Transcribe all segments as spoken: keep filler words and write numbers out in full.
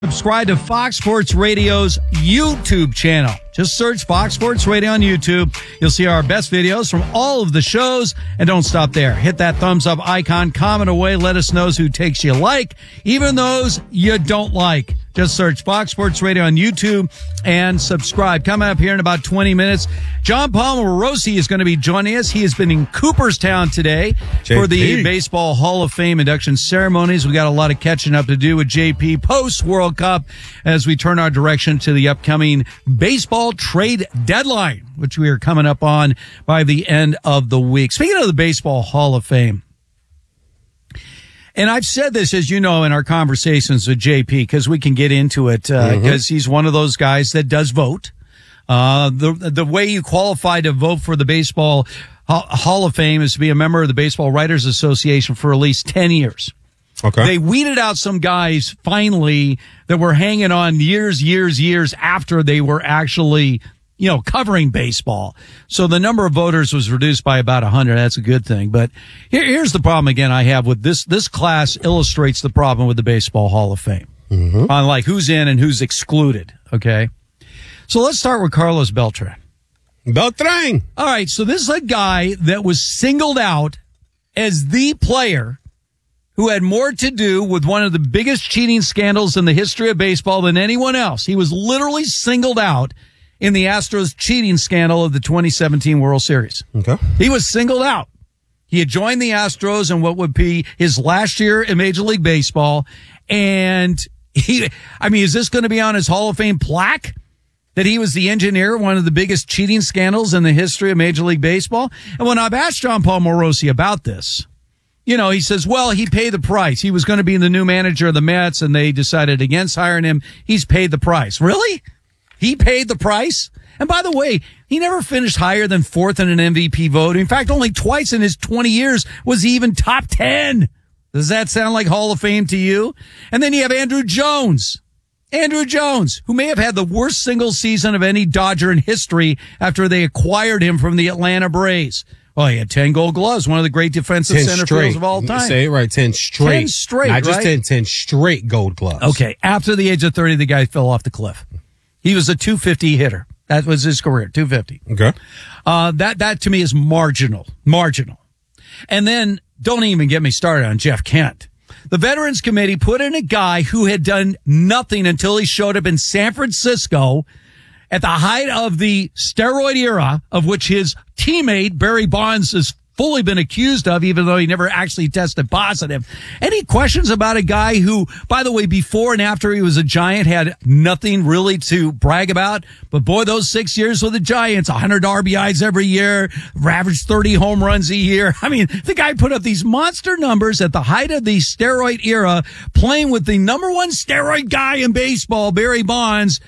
Subscribe to Fox Sports Radio's YouTube channel. Just search Fox Sports Radio on YouTube. You'll see our best videos from all of the shows. And don't stop there. Hit that thumbs up icon, comment away, let us know who takes you like, even those you don't like. Just search Fox Sports Radio on YouTube and subscribe. Coming up here in about twenty minutes, John Paul Morosi is going to be joining us. He has been in Cooperstown today J P for the Baseball Hall of Fame induction ceremonies. We got a lot of catching up to do with J P post World Cup as we turn our direction to the upcoming baseball trade deadline, which we are coming up on by the end of the week. Speaking of the Baseball Hall of Fame, and I've said this, as you know, in our conversations with J P, because we can get into it, because uh, mm-hmm. he's one of those guys that does vote. Uh, the the way you qualify to vote for the Baseball Hall of Fame is to be a member of the Baseball Writers Association for at least ten years. Okay. They weeded out some guys finally that were hanging on years, years, years after they were actually, you know, covering baseball. So the number of voters was reduced by about one hundred. That's a good thing. But here, here's the problem again I have with this. This class illustrates the problem with the Baseball Hall of Fame mm-hmm. on like who's in and who's excluded. Okay. So let's start with Carlos Beltran. Beltran. All right. So this is a guy that was singled out as the player who had more to do with one of the biggest cheating scandals in the history of baseball than anyone else. He was literally singled out in the Astros cheating scandal of the twenty seventeen World Series. Okay. He was singled out. He had joined the Astros in what would be his last year in Major League Baseball. And he, I mean, is this going to be on his Hall of Fame plaque? That he was the engineer of one of the biggest cheating scandals in the history of Major League Baseball? And when I've asked John Paul Morosi about this, you know, he says, well, he paid the price. He was going to be the new manager of the Mets, and they decided against hiring him. He's paid the price. Really? He paid the price? And by the way, he never finished higher than fourth in an M V P vote. In fact, only twice in his twenty years was he even top ten. Does that sound like Hall of Fame to you? And then you have Andrew Jones. Andrew Jones, who may have had the worst single season of any Dodger in history after they acquired him from the Atlanta Braves. Well, he had ten gold gloves, one of the great defensive center fielders of all time. Say it right, ten straight. ten straight, Not just right? ten, ten straight gold gloves. Okay, after the age of thirty, the guy fell off the cliff. He was a two fifty hitter. That was his career, two fifty. Okay. Uh, that, that to me is marginal, marginal. And then don't even get me started on Jeff Kent. The Veterans Committee put in a guy who had done nothing until he showed up in San Francisco at the height of the steroid era, of which his teammate Barry Bonds has fully been accused of, even though he never actually tested positive. Any questions about a guy who, by the way, before and after he was a Giant, had nothing really to brag about? But boy, those six years with the Giants, one hundred R B Is every year, averaged thirty home runs a year. I mean, the guy put up these monster numbers at the height of the steroid era, playing with the number one steroid guy in baseball, Barry Bonds.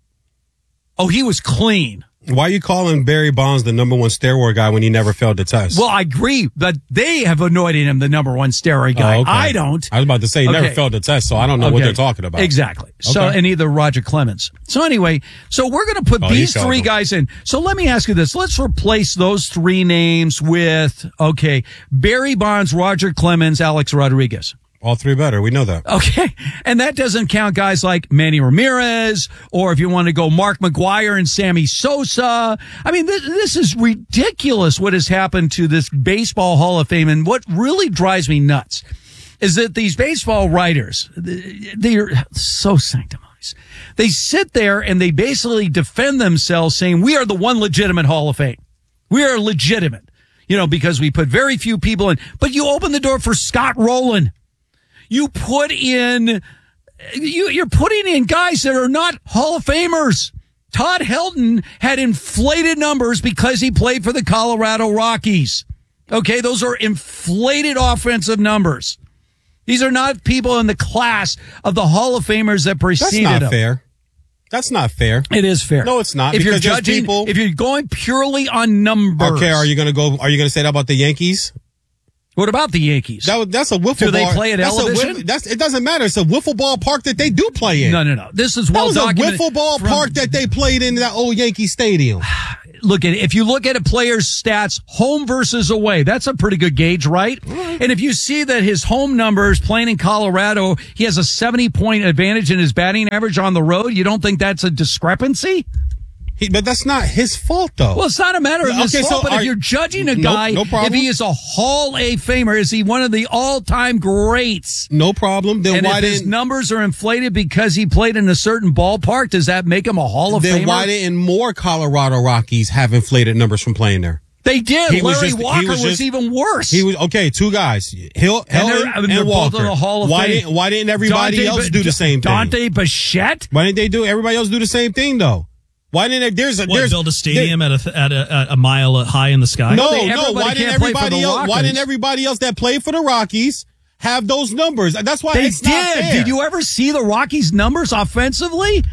Oh, he was clean. Why are you calling Barry Bonds the number one steroid guy when he never failed the test? Well, I agree, but they have anointed him the number one steroid guy. Oh, okay. I don't. I was about to say he okay. never failed the test, so I don't know okay. what they're talking about. Exactly. Okay. So, and either Roger Clemens. So anyway, so we're going to put oh, these three guys in. So let me ask you this. Let's replace those three names with, okay, Barry Bonds, Roger Clemens, Alex Rodriguez. All three better. We know that. Okay. And that doesn't count guys like Manny Ramirez, or if you want to go Mark McGwire and Sammy Sosa. I mean, this, this is ridiculous what has happened to this Baseball Hall of Fame. And what really drives me nuts is that these baseball writers, they're so sanctimonious. They sit there and they basically defend themselves saying, we are the one legitimate Hall of Fame. We are legitimate, you know, because we put very few people in. But you open the door for Scott Rowland. You put in, you, you're putting in guys that are not Hall of Famers. Todd Helton had inflated numbers because he played for the Colorado Rockies. Okay, those are inflated offensive numbers. These are not people in the class of the Hall of Famers that preceded them. That's not fair. That's not fair. It is fair. No, it's not. If you're because there's judging, people, if you're going purely on numbers. Okay, are you going to go? Are you going to say that about the Yankees? What about the Yankees? That, that's a wiffle do ball. Do they play at that's Elevation? A, that's, it doesn't matter. It's a wiffle ball park that they do play in. No, no, no. This is well documented. documented. That was a wiffle ball from, park that they played in that old Yankee Stadium. look at if you look at a player's stats, home versus away, that's a pretty good gauge, right? right? And if you see that his home numbers playing in Colorado, he has a seventy point advantage in his batting average on the road, you don't think that's a discrepancy? He, but that's not his fault, though. Well, it's not a matter of his okay, fault, so but are, if you're judging a guy, no, no problem. if he is a Hall A Famer, is he one of the all-time greats? No problem. Then and why if didn't his numbers are inflated because he played in a certain ballpark, does that make him a Hall of then Famer? why didn't more Colorado Rockies have inflated numbers from playing there? They did. He Larry was just, Walker was, was just, even worse. He was okay. Two guys, Hill, and, Helen, and, and Walker. Walker. The Hall of why Fame. didn't Why didn't everybody Dante, else do the same thing? Dante Bichette. Why didn't they do? Everybody else do the same thing though. Why didn't there, there's a what, there's build a stadium there, at a at a, a mile high in the sky? No, they, no. Why didn't everybody else? Why didn't everybody else that played for the Rockies have those numbers? That's why they it's did. Not fair. Did you ever see the Rockies' numbers offensively?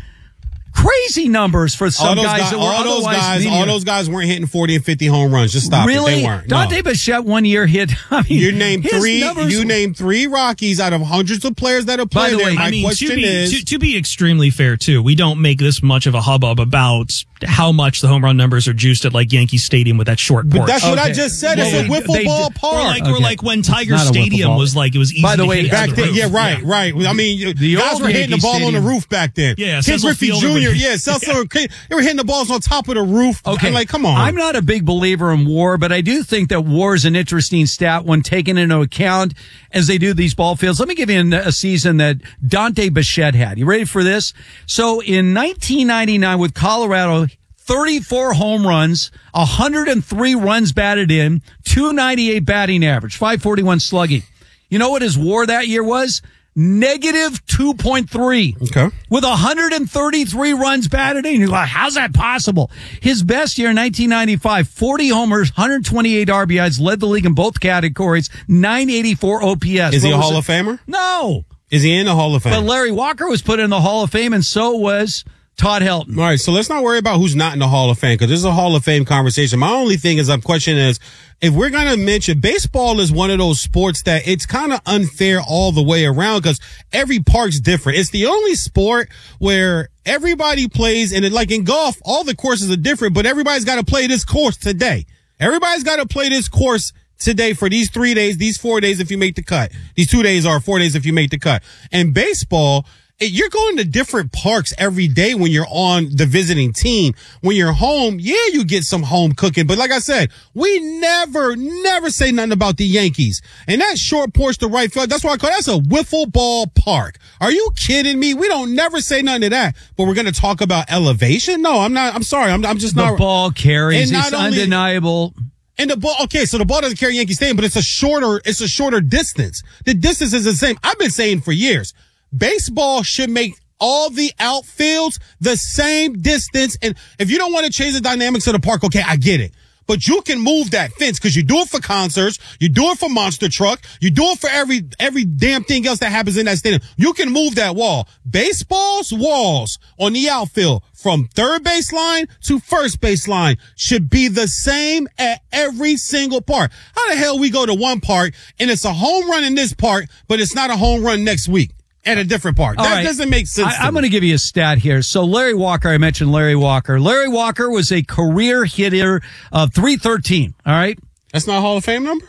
Crazy numbers for some all those guys, guys. that were all those guys. medium. All those guys weren't hitting forty and fifty home runs. Just stop really? it. They weren't. Dante no. Bichette one year hit. I mean, you named three. Numbers, you named three Rockies out of hundreds of players that have By played the way, there. My I mean, question to be, is, to, to be extremely fair too, we don't make this much of a hubbub about how much the home run numbers are juiced at like Yankee Stadium with that short porch. but that's what Okay. I just said. Well, it's a they- wiffle they ball did- park. Or like, Okay. or like when Tiger Not a wiffle Stadium ball. was like, it was easy By the to way, hit Back on the then, roof. yeah, right, right. I mean, The guys old were hitting the Yankee ball on the Stadium. roof back then. Yeah, Ken Cecil Griffey Fielder Junior would- Yeah, Cecil. They were hitting the balls on top of the roof. Okay. I'm like, come on. I'm not a big believer in WAR, but I do think that WAR is an interesting stat when taken into account as they do these ball fields. Let me give you an, a season that Dante Bichette had. You ready for this? So in nineteen ninety-nine with Colorado, thirty-four home runs, one hundred three runs batted in, two ninety-eight batting average, five forty-one slugging. You know what his WAR that year was? Negative two point three. Okay. With one hundred thirty-three runs batted in. You're like, how's that possible? His best year, nineteen ninety-five, forty homers, one hundred twenty-eight R B Is, led the league in both categories, nine eighty-four O P S. Is he What a was Hall it? of Famer? No. Is he in the Hall of Fame? But Larry Walker was put in the Hall of Fame, and so was Todd Helton. All right, so let's not worry about who's not in the Hall of Fame because this is a Hall of Fame conversation. My only thing is, I'm questioning is if we're going to mention baseball is one of those sports that it's kind of unfair all the way around because every park's different. It's the only sport where everybody plays, and it, like in golf, all the courses are different, but everybody's got to play this course today. Everybody's got to play this course today for these three days, these four days if you make the cut. These two days are four days if you make the cut. And baseball, you're going to different parks every day when you're on the visiting team. When you're home, yeah, you get some home cooking. But like I said, we never, never say nothing about the Yankees. And that short porch to right field, that's why I call that's a wiffle ball park. Are you kidding me? We don't never say nothing to that. But we're going to talk about elevation? No, I'm not. I'm sorry. I'm, I'm just The not. ball carries. And not It's only- undeniable. And the ball, okay, so the ball doesn't carry Yankee Stadium, but it's a shorter, it's a shorter distance. The distance is the same. I've been saying for years, baseball should make all the outfields the same distance. And if you don't want to change the dynamics of the park, okay, I get it. But you can move that fence because you do it for concerts, you do it for Monster Truck, you do it for every every damn thing else that happens in that stadium. You can move that wall. Baseball's walls on the outfield from third baseline to first baseline should be the same at every single park. How the hell we go to one park and it's a home run in this park, but it's not a home run next week at a different park? All That right. doesn't make sense. I, I'm going to give you a stat here. So Larry Walker, I mentioned Larry Walker. Larry Walker was a career hitter of three thirteen. All right. That's not a Hall of Fame number?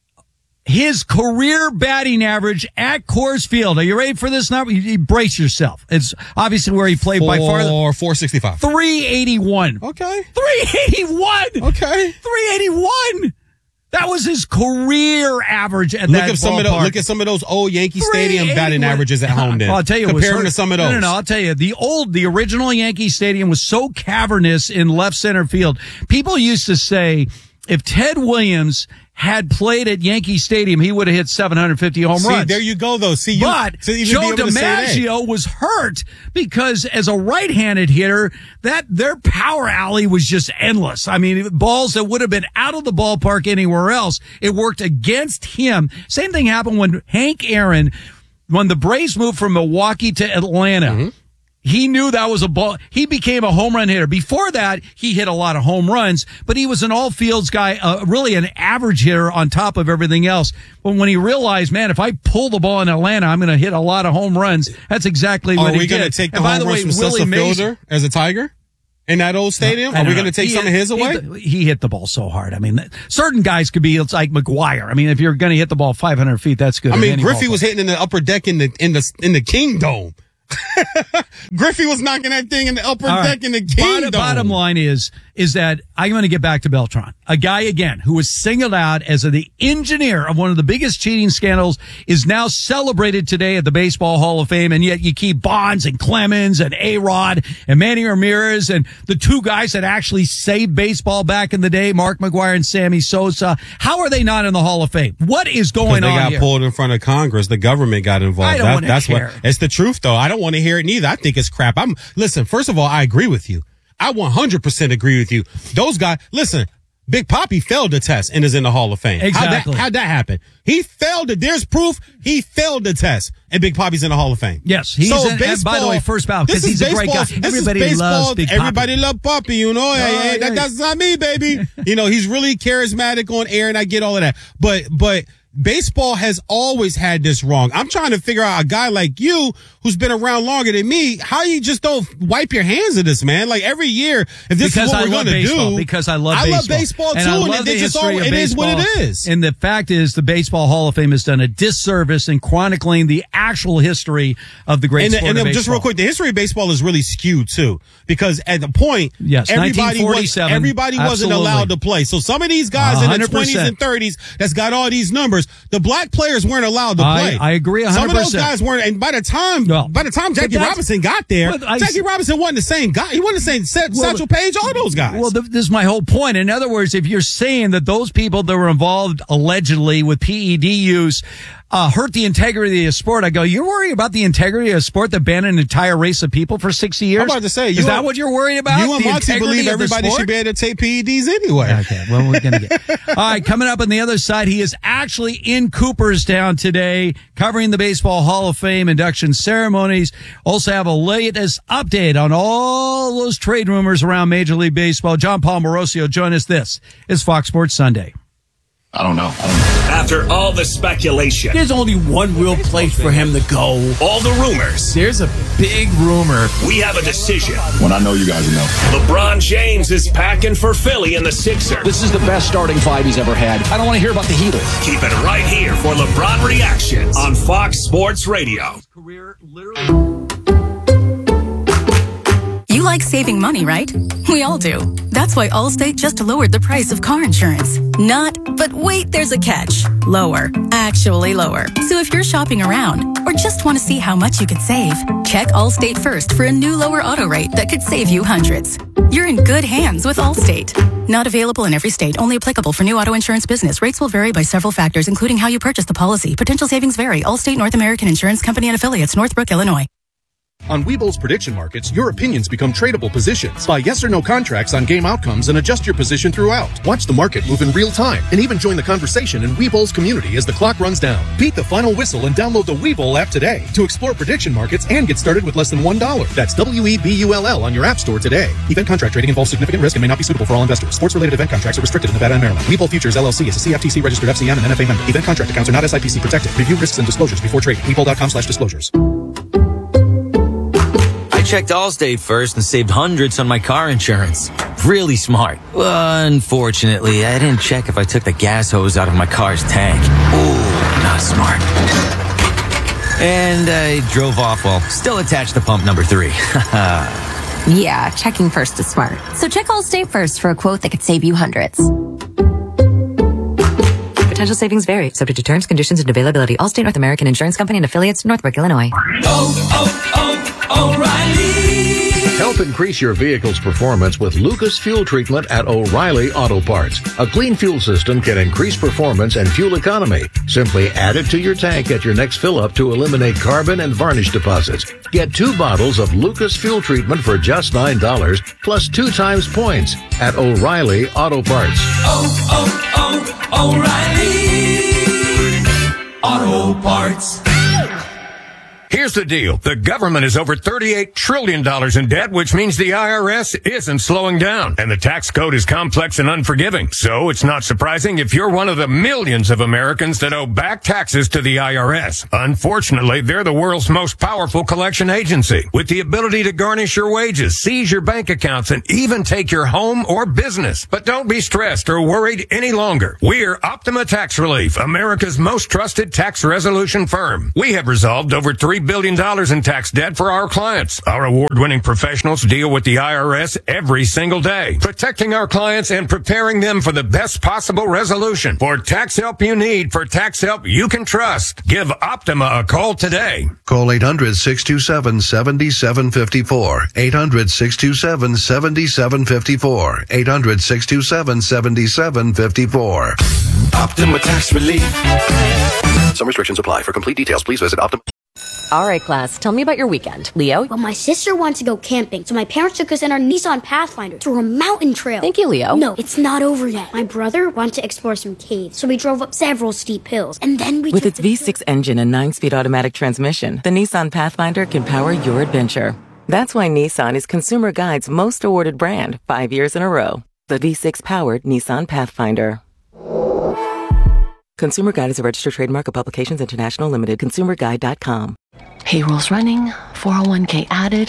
His career batting average at Coors Field. Are you ready for this number? You, you brace yourself. It's obviously where he played by far. the- Or four sixty-five. three eighty-one. Okay. three eighty-one. Okay. three eighty-one. That was his career average at Look that at some of ballpark. those. Look at some of those old Yankee Stadium batting three eighty-one. averages at home. Then Well, I'll tell you, it was compare them hurt. to some of those. No, no, no. I'll tell you, the old, the original Yankee Stadium was so cavernous in left center field. People used to say if Ted Williams had played at Yankee Stadium, he would have hit seven hundred fifty home See, runs. there you go, though. See, you, But to even Joe be able to say that. DiMaggio was hurt because as a right-handed hitter, that their power alley was just endless. I mean, balls that would have been out of the ballpark anywhere else, it worked against him. Same thing happened when Hank Aaron, when the Braves moved from Milwaukee to Atlanta. Mm-hmm. He knew that was a ball. He became a home run hitter. Before that, he hit a lot of home runs, but he was an all fields guy, uh, really an average hitter on top of everything else. But when he realized, man, if I pull the ball in Atlanta, I'm going to hit a lot of home runs. That's exactly what Are he we did. going to take the And by home the runs way, from Cecil Willie Mays, Fielder as a Tiger? In that old stadium? I Are we don't going to know. take He some hit- of his he away? hit the- He hit the ball so hard. I mean, certain guys could be, it's like McGuire. I mean, if you're going to hit the ball five hundred feet, that's good. I in mean, any Griffey ballpark. was hitting in the upper deck in the in the in the King Dome. Griffey was knocking that thing in the upper All deck right. in the King Bottom, Dome. bottom line is, is that I'm going to get back to Beltran. A guy, again, who was singled out as the engineer of one of the biggest cheating scandals is now celebrated today at the Baseball Hall of Fame. And yet you keep Bonds and Clemens and A-Rod and Manny Ramirez and the two guys that actually saved baseball back in the day, Mark McGwire and Sammy Sosa. How are they not in the Hall of Fame? What is going they on got here? pulled in front of Congress. The government got involved. I don't That- wanna that's care. what it's the truth, though. I don't want to hear it neither. I think it's crap. I'm listen. First of all, I agree with you. I one hundred percent agree with you. Those guys, listen. Big Papi failed the test and is in the Hall of Fame. Exactly. How'd that, how'd that happen? He failed it. There's proof he failed the test, and Big Papi's in the Hall of Fame. Yes, he's So in- and by the way, first ballot, 'cause this is he's a great guy. baseball- this is Everybody baseball. loves Big Papi. Everybody love Papi, you know. Hey, hey, that, yeah. that's not me, baby. You know, he's really charismatic on air, and I get all of that. But, but. Baseball has always had this wrong. I'm trying to figure out a guy like you who's been around longer than me, how you just don't wipe your hands of this, man. Like every year, if this because is what I we're love going to baseball, do. because I love I baseball. love baseball too, and, I and, love it, the it's just history all, of it is what baseball. it is. And the fact is, the Baseball Hall of Fame has done a disservice in chronicling the actual history of the great And, sport and of then just real baseball. quick, the history of baseball is really skewed too, because at the point, Yes, everybody was nineteen forty-seven, everybody wasn't absolutely. allowed to play. So some of these guys in the one hundred percent. twenties and thirties that's got all these numbers, the black players weren't allowed to I- play. I agree one Some hundred of percent. those guys weren't, and by the time Well, by the time but Jackie that's- Robinson got there, but I- Jackie Robinson wasn't the same guy. He wasn't the same. Sa- Well, Satchel Paige, all those guys. Well, th- this is my whole point. In other words, if you're saying that those people that were involved allegedly with P E D use uh, hurt the integrity of the sport, I go, you're worried about the integrity of a sport that banned an entire race of people for sixty years? I'm about to say, is you that and- what you're worried about? you and The Monty integrity believe of the everybody sport? should be able to take P E Ds anyway. Okay, well, we're going to get. All right, coming up on the other side, he is actually in Cooperstown today, covering the Baseball Hall of Fame induction ceremonies. Also have a latest update on all those trade rumors around Major League Baseball. John Paul Morosio, join us. This is Fox Sports Sunday. I don't know. I don't know. After all the speculation, There's only one real place for him to go. all the rumors, There's a big rumor. we have a decision. When I know you guys will know. LeBron James is packing for Philly and the Sixers. This is the best starting five he's ever had. I don't want to hear about the Heatles. Keep it right here for LeBron Reactions on Fox Sports Radio. Career literally. You like saving money, right? We all do. That's why Allstate just lowered the price of car insurance. Not, but wait, there's a catch. Lower. Actually lower. So if you're shopping around or just want to see how much you could save, check Allstate first for a new lower auto rate that could save you hundreds. You're in good hands with Allstate. Not available in every state, only applicable for new auto insurance business. Rates will vary by several factors, including how you purchase the policy. Potential savings vary. Allstate North American Insurance Company and Affiliates, Northbrook, Illinois. On Webull's prediction markets, your opinions become tradable positions. Buy yes or no contracts on game outcomes and adjust your position throughout. Watch the market move in real time and even join the conversation in Webull's community as the clock runs down. Beat the final whistle and download the Webull app today to explore prediction markets and get started with less than one dollar. That's W E B U L L on your app store today. Event contract trading involves significant risk and may not be suitable for all investors. Sports-related event contracts are restricted in Nevada and Maryland. Webull Futures L L C is a C F T C registered F C M and N F A member. Event contract accounts are not S I P C protected. Review risks and disclosures before trading. Webull.com slash disclosures. I checked Allstate first and saved hundreds on my car insurance. Really smart. Unfortunately, I didn't check if I took the gas hose out of my car's tank. Ooh, not smart. And I drove off while still attached to pump number three. Yeah, checking first is smart. So check Allstate first for a quote that could save you hundreds. Potential savings vary, subject to terms, conditions, and availability. Allstate North American Insurance Company and Affiliates, Northbrook, Illinois. Oh, oh, oh, O'Reilly. Help increase your vehicle's performance with Lucas Fuel Treatment at O'Reilly Auto Parts. A clean fuel system can increase performance and fuel economy. Simply add it to your tank at your next fill-up to eliminate carbon and varnish deposits. Get two bottles of Lucas Fuel Treatment for just nine dollars, plus two times points at O'Reilly Auto Parts. Oh, oh, oh, O'Reilly Auto Parts. Here's the deal. The government is over thirty-eight trillion dollars in debt, which means the I R S isn't slowing down. And the tax code is complex and unforgiving. So it's not surprising if you're one of the millions of Americans that owe back taxes to the I R S. Unfortunately, they're the world's most powerful collection agency, with the ability to garnish your wages, seize your bank accounts, and even take your home or business. But don't be stressed or worried any longer. We're Optima Tax Relief, America's most trusted tax resolution firm. We have resolved over three billion dollars in tax debt for our clients. Our award-winning professionals deal with the I R S every single day, protecting our clients and preparing them for the best possible resolution. For tax help you need, for tax help you can trust, give Optima a call today. Call eight hundred, six two seven, seven seven five four. eight hundred, six two seven, seven seven five four. eight hundred, six two seven, seven seven five four. Optima Tax Relief. Some restrictions apply. For complete details, please visit Optima. All right, class, tell me about your weekend. Leo? Well, my sister wants to go camping, so my parents took us in our Nissan Pathfinder through a mountain trail. Thank you, Leo. No, it's not over yet. My brother wanted to explore some caves, so we drove up several steep hills, and then we With took its the V six engine and nine-speed automatic transmission, the Nissan Pathfinder can power your adventure. That's why Nissan is Consumer Guide's most awarded brand, five years in a row. The V six-powered Nissan Pathfinder. Consumer Guide is a registered trademark of Publications International Limited. consumer guide dot com. Payroll's running, four oh one k added.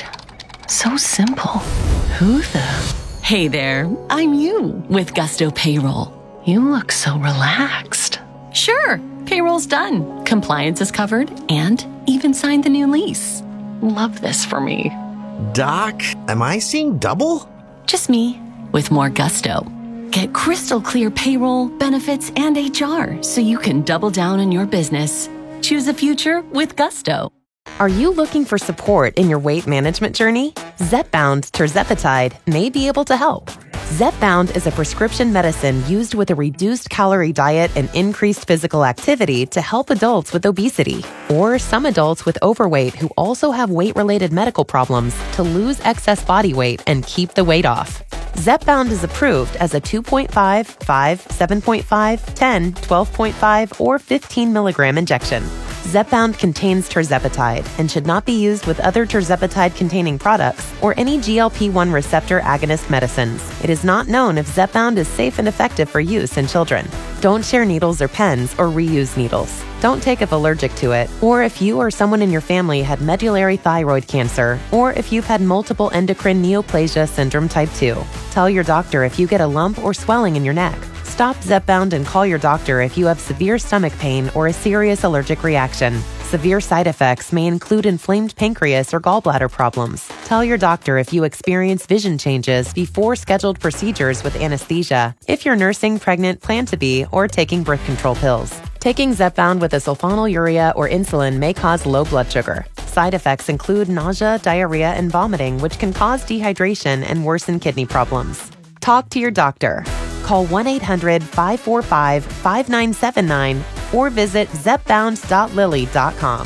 So simple. Who the? Hey there, I'm you with Gusto Payroll. You look so relaxed. Sure, payroll's done. Compliance is covered and even signed the new lease. Love this for me. Doc, am I seeing double? Just me with more gusto. Get crystal clear payroll, benefits, and H R so you can double down on your business. Choose a future with Gusto. Are you looking for support in your weight management journey? Zepbound tirzepatide may be able to help. Zepbound is a prescription medicine used with a reduced calorie diet and increased physical activity to help adults with obesity, or some adults with overweight who also have weight-related medical problems to lose excess body weight and keep the weight off. Zepbound is approved as a two point five, five, seven point five, ten, twelve point five, or fifteen milligram injection. Zepbound contains tirzepatide and should not be used with other tirzepatide-containing products or any G L P one receptor agonist medicines. It is not known if Zepbound is safe and effective for use in children. Don't share needles or pens or reuse needles. Don't take if allergic to it, or if you or someone in your family had medullary thyroid cancer, or if you've had multiple endocrine neoplasia syndrome type two. Tell your doctor if you get a lump or swelling in your neck. Stop Zepbound and call your doctor if you have severe stomach pain or a serious allergic reaction. Severe side effects may include inflamed pancreas or gallbladder problems. Tell your doctor if you experience vision changes before scheduled procedures with anesthesia, if you're nursing, pregnant, plan to be, or taking birth control pills. Taking Zepbound with a sulfonylurea or insulin may cause low blood sugar. Side effects include nausea, diarrhea, and vomiting, which can cause dehydration and worsen kidney problems. Talk to your doctor. Call one eight hundred, five four five, five nine seven nine or visit zepbound dot lilly dot com.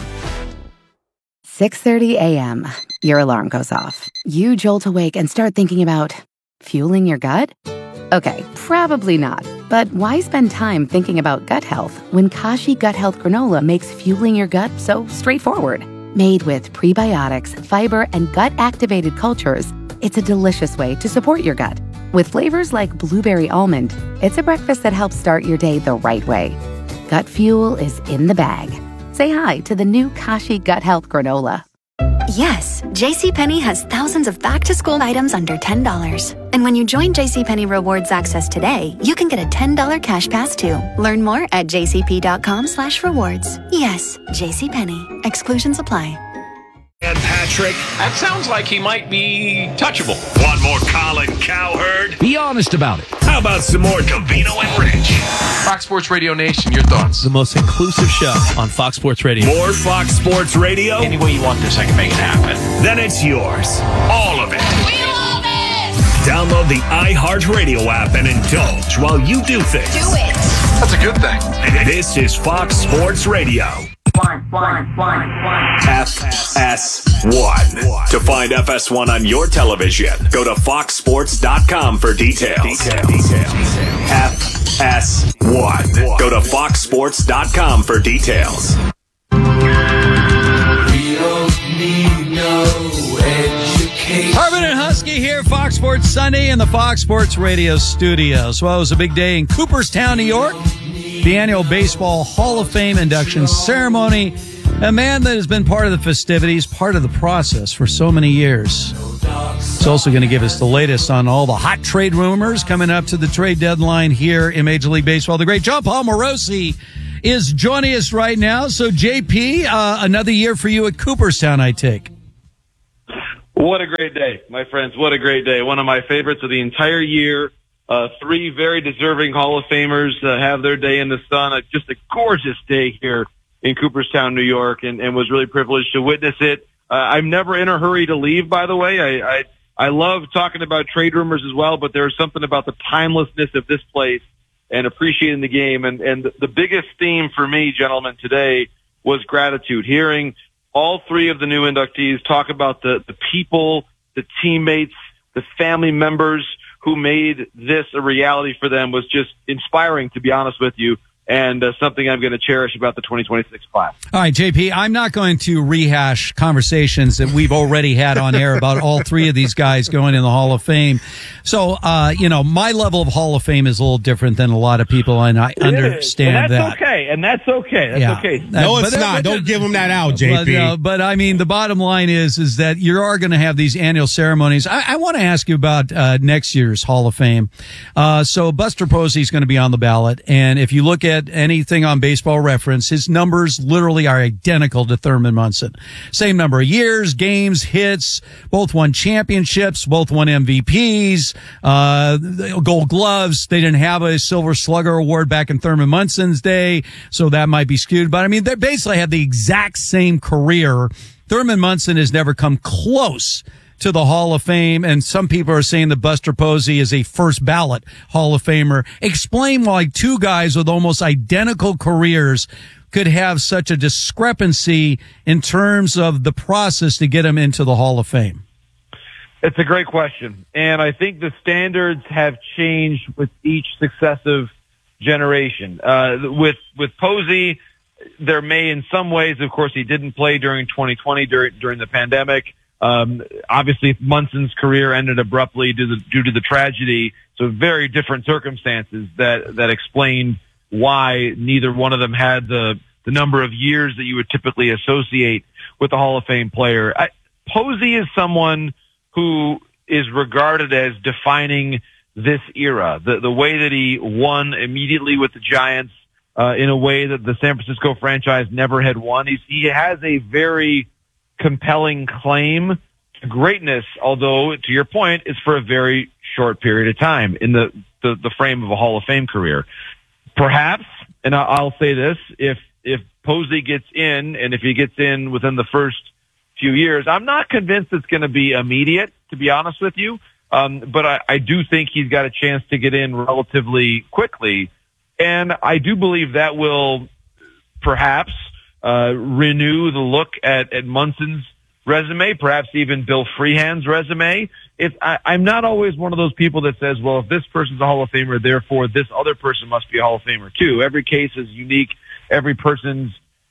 six thirty a.m. Your alarm goes off. You jolt awake and start thinking about fueling your gut? Okay, probably not. But why spend time thinking about gut health when Kashi Gut Health Granola makes fueling your gut so straightforward? Made with prebiotics, fiber, and gut-activated cultures, it's a delicious way to support your gut. With flavors like blueberry almond, it's a breakfast that helps start your day the right way. Gut fuel is in the bag. Say hi to the new Kashi Gut Health Granola. Yes, JCPenney has thousands of back-to-school items under ten dollars. And when you join JCPenney Rewards Access today, you can get a ten dollars cash pass too. Learn more at jcp.com slash rewards. Yes, JCPenney. Exclusions apply. And Patrick, that sounds like he might be touchable. Want more Colin Cowherd? Be honest about it. How about some more Covino and Rich? Fox Sports Radio Nation, your thoughts? The most inclusive show on Fox Sports Radio. More Fox Sports Radio? Any way you want this, I can make it happen. Then it's yours. All of it. We love it! Download the iHeartRadio app and indulge while you do things. Do it! That's a good thing. This is Fox Sports Radio. One, one, one, one. F S one. To find F S one on your television, go to fox sports dot com for details. Details. Details. F S one. Go to fox sports dot com for details. We here, Fox Sports Sunday in the Fox Sports Radio studios. Well, it was a big day in Cooperstown, New York. The annual Baseball Hall of Fame induction ceremony. A man that has been part of the festivities, part of the process for so many years. He's also going to give us the latest on all the hot trade rumors coming up to the trade deadline here in Major League Baseball. The great John Paul Morosi is joining us right now. So, J P, uh, another year for you at Cooperstown, I take. What a great day, my friends. What a great day. One of my favorites of the entire year. Uh, three very deserving Hall of Famers uh, have their day in the sun. Uh, just a gorgeous day here in Cooperstown, New York, and, and was really privileged to witness it. Uh, I'm never in a hurry to leave, by the way. I, I, I love talking about trade rumors as well, but there's something about the timelessness of this place and appreciating the game. And, and the biggest theme for me, gentlemen, today was gratitude. Hearing all three of the new inductees talk about the, the people, the teammates, the family members who made this a reality for them was just inspiring, to be honest with you. And uh, something I'm going to cherish about the twenty twenty-six class. All right, J P, I'm not going to rehash conversations that we've already had on air about all three of these guys going in the Hall of Fame. So, uh, you know, my level of Hall of Fame is a little different than a lot of people, and I It understand is. And that's that. okay. And that's okay. That's Yeah. okay. No, it's But- not. but- Don't give them that out, J But, P. uh, but I mean, the bottom line is, is that you are going to have these annual ceremonies. I, I want to ask you about uh, next year's Hall of Fame. Uh, so Buster Posey is going to be on the ballot, and if you look at anything on Baseball Reference, his numbers literally are identical to Thurman Munson. Same number of years, games, hits, both won championships, both won M V Ps, uh, Gold Gloves. They didn't have a Silver Slugger award back in Thurman Munson's day, so that might be skewed. But I mean, they basically have the exact same career. Thurman Munson has never come close to the Hall of Fame, and some people are saying that Buster Posey is a first ballot Hall of Famer. Explain why two guys with almost identical careers could have such a discrepancy in terms of the process to get them into the Hall of Fame. It's a great question. And I think the standards have changed with each successive generation. Uh, with, with Posey, there may in some ways, of course, he didn't play during twenty twenty during, during the pandemic. Um, obviously Munson's career ended abruptly due to, the, due to the tragedy. So very different circumstances that, that explained why neither one of them had the, the number of years that you would typically associate with a Hall of Fame player. I, Posey is someone who is regarded as defining this era. The, the way that he won immediately with the Giants, uh, in a way that the San Francisco franchise never had won. He's, he has a very compelling claim to greatness, although, to your point, it's for a very short period of time in the, the, the frame of a Hall of Fame career. Perhaps, and I'll say this, if, if Posey gets in, and if he gets in within the first few years, I'm not convinced it's going to be immediate, to be honest with you. Um, but I, I do think he's got a chance to get in relatively quickly. And I do believe that will perhaps Uh, renew the look at, at Munson's resume, perhaps even Bill Freehand's resume. If I, I'm not always one of those people that says, well, if this person's a Hall of Famer, therefore this other person must be a Hall of Famer too. Every case is unique. Every person's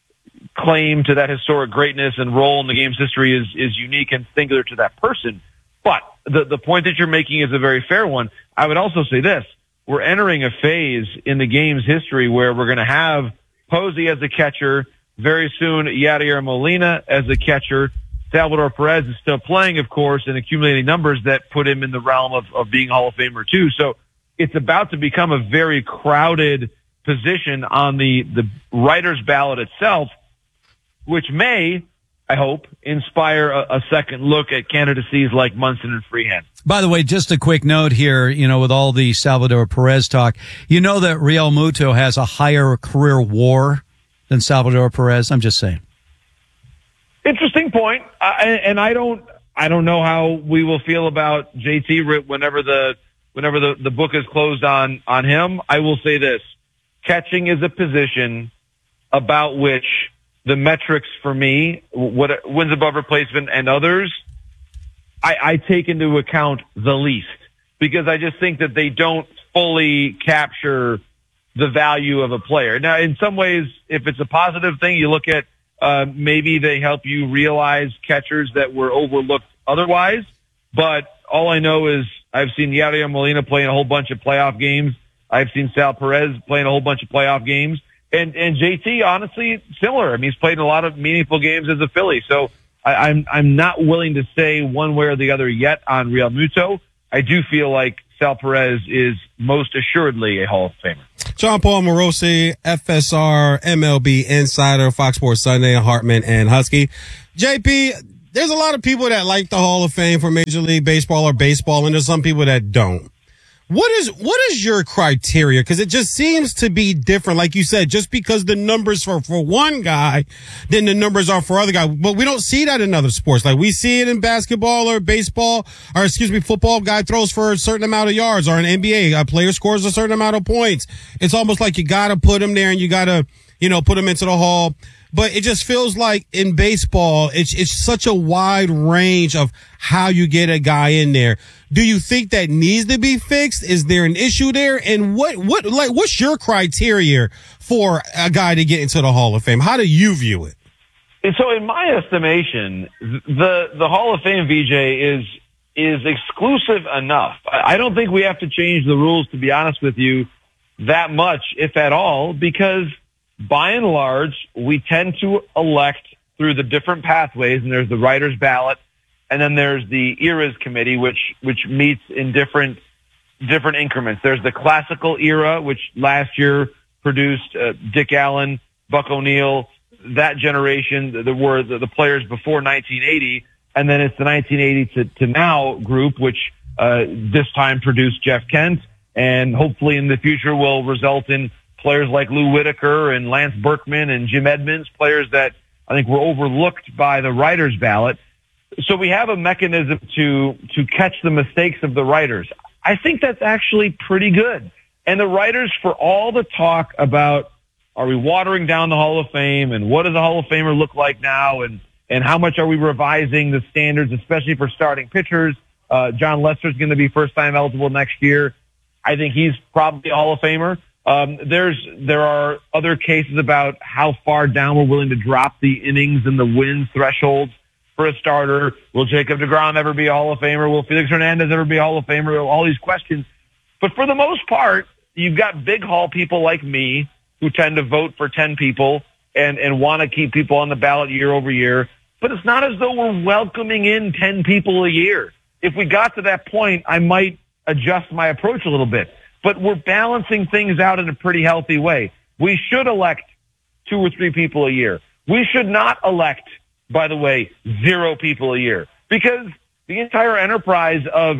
claim to that historic greatness and role in the game's history is, is unique and singular to that person. But the, the point that you're making is a very fair one. I would also say this. We're entering a phase in the game's history where we're going to have Posey as a catcher, very soon, Yadier Molina as a catcher. Salvador Perez is still playing, of course, and accumulating numbers that put him in the realm of, of being Hall of Famer, too. So it's about to become a very crowded position on the, the writer's ballot itself, which may, I hope, inspire a, a second look at candidacies like Munson and Freehand. By the way, just a quick note here, you know, with all the Salvador Perez talk, you know that Real Muto has a higher career WAR than Salvador Perez. I'm just saying. Interesting point. Uh, and, and I don't, I don't know how we will feel about J T whenever the, whenever the, the book is closed on, on him. I will say this. Catching is a position about which the metrics for me, what wins above replacement and others, I, I take into account the least, because I just think that they don't fully capture the value of a player. Now, in some ways, if it's a positive thing, you look at, uh, maybe they help you realize catchers that were overlooked otherwise. But all I know is I've seen Yadier Molina playing a whole bunch of playoff games. I've seen Sal Perez playing a whole bunch of playoff games. And, and J T, honestly, similar. I mean, he's played in a lot of meaningful games as a Philly. So I, I'm, I'm not willing to say one way or the other yet on Real Muto. I do feel like Sal Perez is most assuredly a Hall of Famer. John Paul Morosi, F S R, M L B Insider, Fox Sports Sunday, Hartman and Husky. J P, there's a lot of people that like the Hall of Fame for Major League Baseball or baseball, and there's some people that don't. What is what is your criteria? Because it just seems to be different. Like you said, just because the numbers for, for one guy, then the numbers are for other guys. But we don't see that in other sports. Like we see it in basketball or baseball, or excuse me, football. Guy throws for a certain amount of yards, or in N B A, a player scores a certain amount of points. It's almost like you got to put him there, and you got to, you know, put him into the Hall. But it just feels like in baseball, it's it's such a wide range of how you get a guy in there. Do you think that needs to be fixed? Is there an issue there? And what what like what's your criteria for a guy to get into the Hall of Fame? How do you view it? And so, in my estimation, the the Hall of Fame, V J, is is exclusive enough. I don't think we have to change the rules, to be honest with you, that much, if at all, because by and large, we tend to elect through the different pathways, and there's the writer's ballot, and then there's the eras committee, which which meets in different different increments. There's the classical era, which last year produced uh, Dick Allen, Buck O'Neil, that generation that were the, the players before nineteen eighty, and then it's the nineteen eighty to, to now group, which uh, this time produced Jeff Kent, and hopefully in the future will result in players like Lou Whitaker and Lance Berkman and Jim Edmonds, players that I think were overlooked by the writer's ballot. So we have a mechanism to to catch the mistakes of the writers. I think that's actually pretty good. And the writers, for all the talk about are we watering down the Hall of Fame and what does a Hall of Famer look like now and, and how much are we revising the standards, especially for starting pitchers. Uh, John Lester's going to be first-time eligible next year. I think he's probably a Hall of Famer. Um, there's, there are other cases about how far down we're willing to drop the innings and the wins thresholds for a starter. Will Jacob deGrom ever be a Hall of Famer? Will Felix Hernandez ever be a Hall of Famer? All these questions. But for the most part, you've got big Hall people like me who tend to vote for ten people and, and want to keep people on the ballot year over year. But it's not as though we're welcoming in ten people a year. If we got to that point, I might adjust my approach a little bit. But we're balancing things out in a pretty healthy way. We should elect two or three people a year. We should not elect, by the way, zero people a year, because the entire enterprise of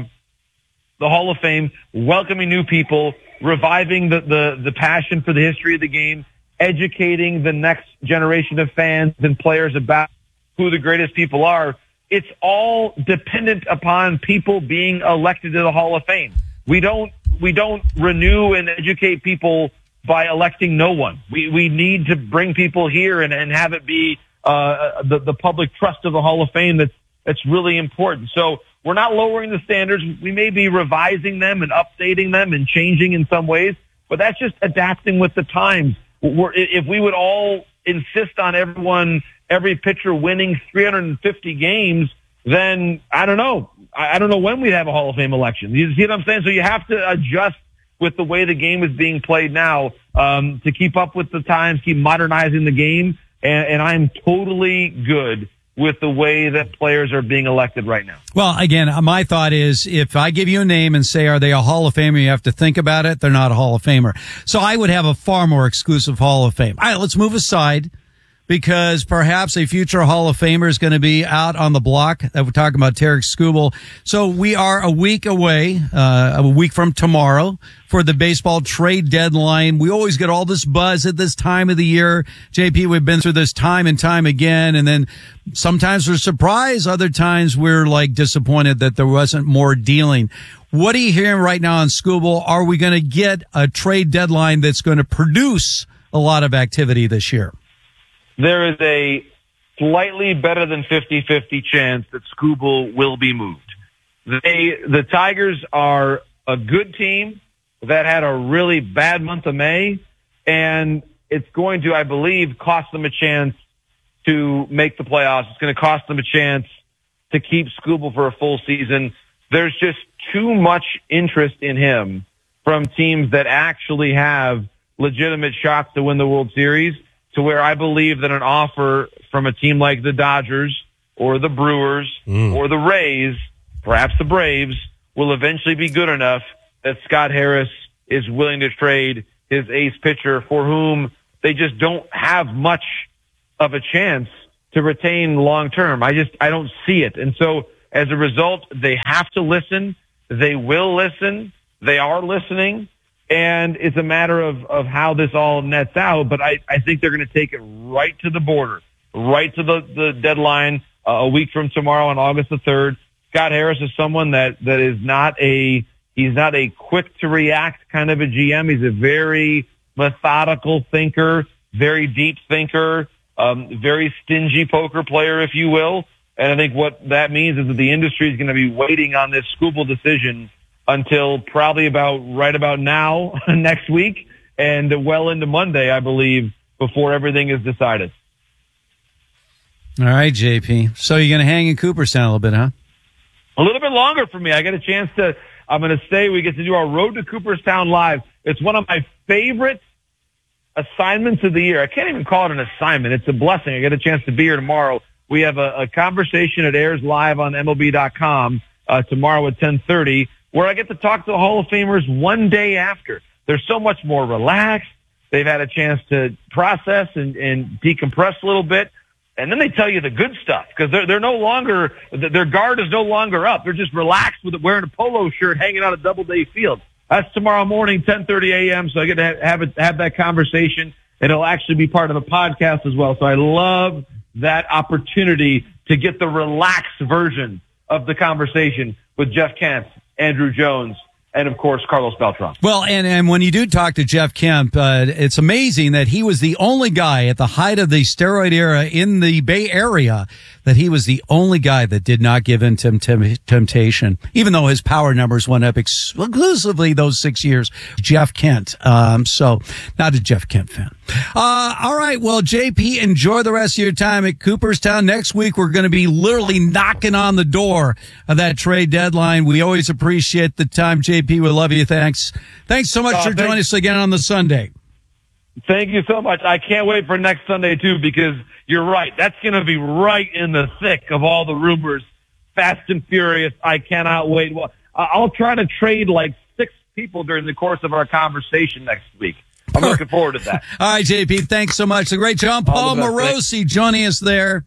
the Hall of Fame, welcoming new people, reviving the, the, the passion for the history of the game, educating the next generation of fans and players about who the greatest people are, it's all dependent upon people being elected to the Hall of Fame. We don't we don't renew and educate people by electing no one. We we need to bring people here and, and have it be uh, the, the public trust of the Hall of Fame that's, that's really important. So we're not lowering the standards. We may be revising them and updating them and changing in some ways, but that's just adapting with the times. We're, if we would all insist on everyone, every pitcher winning three hundred fifty games, then I don't know. I don't know when we'd have a Hall of Fame election. You see what I'm saying? So you have to adjust with the way the game is being played now um, to keep up with the times, keep modernizing the game. And, and I'm totally good with the way that players are being elected right now. Well, again, my thought is if I give you a name and say, are they a Hall of Famer? You have to think about it. They're not a Hall of Famer. So I would have a far more exclusive Hall of Fame. All right, let's move aside, because perhaps a future Hall of Famer is going to be out on the block. That we're talking about Tarik Skubal. So we are a week away, uh, a week from tomorrow for the baseball trade deadline. We always get all this buzz at this time of the year. J P, we've been through this time and time again. And then sometimes we're surprised. Other times we're like disappointed that there wasn't more dealing. What are you hearing right now on Skubal? Are we going to get a trade deadline that's going to produce a lot of activity this year? There is a slightly better than fifty-fifty chance that Skubal will be moved. They, the Tigers are a good team that had a really bad month of May, and it's going to, I believe, cost them a chance to make the playoffs. It's going to cost them a chance to keep Skubal for a full season. there's just too much interest in him from teams that actually have legitimate shots to win the World Series, to where I believe that an offer from a team like the Dodgers or the Brewers mm. or the Rays, perhaps the Braves, will eventually be good enough that Scott Harris is willing to trade his ace pitcher, for whom they just don't have much of a chance to retain long term. I just, I don't see it. And so as a result, they have to listen. They will listen. They are listening. And it's a matter of, of how this all nets out. But I, I think they're going to take it right to the border, right to the, the deadline uh, a week from tomorrow on August the third. Scott Harris is someone that, that is not a, he's not a quick to react kind of a G M. He's a very methodical thinker, very deep thinker, um, very stingy poker player, if you will. And I think what that means is that the industry is going to be waiting on this Skubal decision until probably about right about now, next week, and well into Monday, I believe, before everything is decided. All right, J P. So you're going to hang in Cooperstown a little bit, huh? A little bit longer for me. I get a chance to, I'm going to stay. We get to do our Road to Cooperstown live. It's one of my favorite assignments of the year. I can't even call it an assignment. It's a blessing. I get a chance to be here tomorrow. We have a, a conversation that airs live on M L B dot com uh, tomorrow at ten thirty, where I get to talk to the Hall of Famers one day after. They're so much more relaxed. They've had a chance to process and, and decompress a little bit. And then they tell you the good stuff, because they're, they're no longer, their guard is no longer up. They're just relaxed with it, wearing a polo shirt, hanging out at Doubleday Field. That's tomorrow morning, ten thirty a.m. So I get to have, have, it, have that conversation, and it'll actually be part of the podcast as well. So I love that opportunity to get the relaxed version of the conversation with Jeff Kent, Andrew Jones, and, of course, Carlos Beltran. Well, and, and when you do talk to Jeff Kemp, uh, it's amazing that he was the only guy at the height of the steroid era in the Bay Area, that he was the only guy that did not give in to tem- temptation, even though his power numbers went up exclusively those six years. Jeff Kent. Um, so, not a Jeff Kent fan. Uh, all right. Well, J P, enjoy the rest of your time at Cooperstown. Next week, we're going to be literally knocking on the door of that trade deadline. We always appreciate the time, J P. We love you. Thanks. Thanks so much uh, for joining thanks. us again on the Sunday. Thank you so much. I can't wait for next Sunday, too, because you're right. That's going to be right in the thick of all the rumors. Fast and furious. I cannot wait. Well, I'll try to trade like six people during the course of our conversation next week. I'm looking forward to that. All right, J P, thanks so much. The great John Paul Morosi joining us there.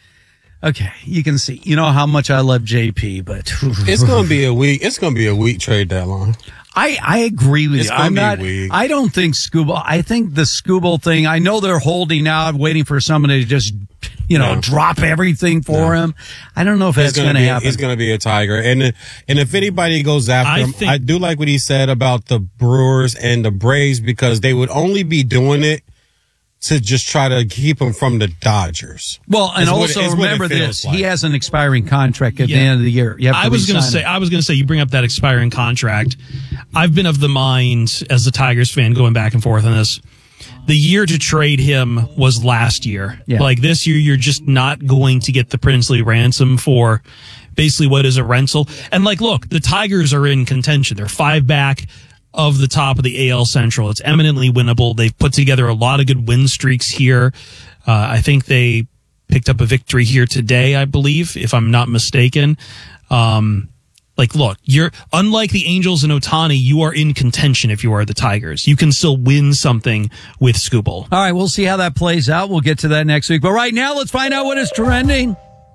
Okay, you can see, you know how much I love J P, but it's going to be a week. It's going to be a week trade deadline. I, I agree with it's you. I'm not, weak. I don't think Skubal, I think the Skubal thing, I know they're holding out, waiting for somebody to just, you know, no. drop everything for no. him. I don't know if that's going to happen. He's going to be a Tiger. And, and if anybody goes after I him, think, I do like what he said about the Brewers and the Braves, because they would only be doing it to just try to keep him from the Dodgers. Well, and also it, remember this: like. he has an expiring contract at yeah. the end of the year. You have to I was going to say, I was going to say, you bring up that expiring contract. I've been of the mind, as a Tigers fan, going back and forth on this. The year to trade him was last year. Yeah. Like this year, you're just not going to get the princely ransom for basically what is a rental. And like, look, the Tigers are in contention. They're five back of the top of the A L Central. It's eminently winnable. They've put together a lot of good win streaks here. Uh, I think they picked up a victory here today, I believe, if I'm not mistaken. Um, like, look, you're unlike the Angels and Ohtani, you are in contention if you are the Tigers. You can still win something with Skubal. All right, we'll see how that plays out. We'll get to that next week. But right now, let's find out what is trending.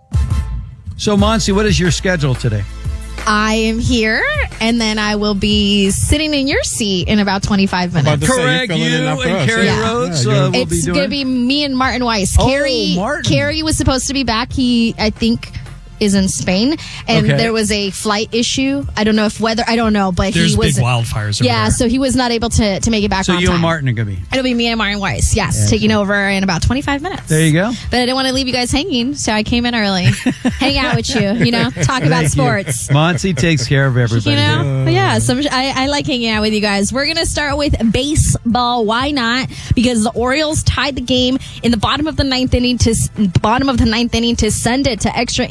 So, Monsi, what is your schedule today? I am here, and then I will be sitting in your seat in about twenty-five minutes. Correct, you and Carrie yeah. Rhodes. Yeah, uh, we'll it's going to be me and Martin Weiss. Oh, Carrie, Martin. Carrie was supposed to be back. He, I think, is in Spain, and okay. there was a flight issue. I don't know if weather, I don't know, but There's he was. big wildfires over Yeah, there. so he was not able to, to make it back so on time. So you and Martin are going to be? It'll be me and Martin Weiss, yes, yeah, taking over in about twenty-five minutes. There you go. But I didn't want to leave you guys hanging, so I came in early. Hang out with you, you know, talk about sports. Monty takes care of everybody. You know, yeah, so I, I like hanging out with you guys. We're going to start with baseball. Why not? Because the Orioles tied the game in the bottom of the ninth inning to bottom of the ninth inning to send it to extra innings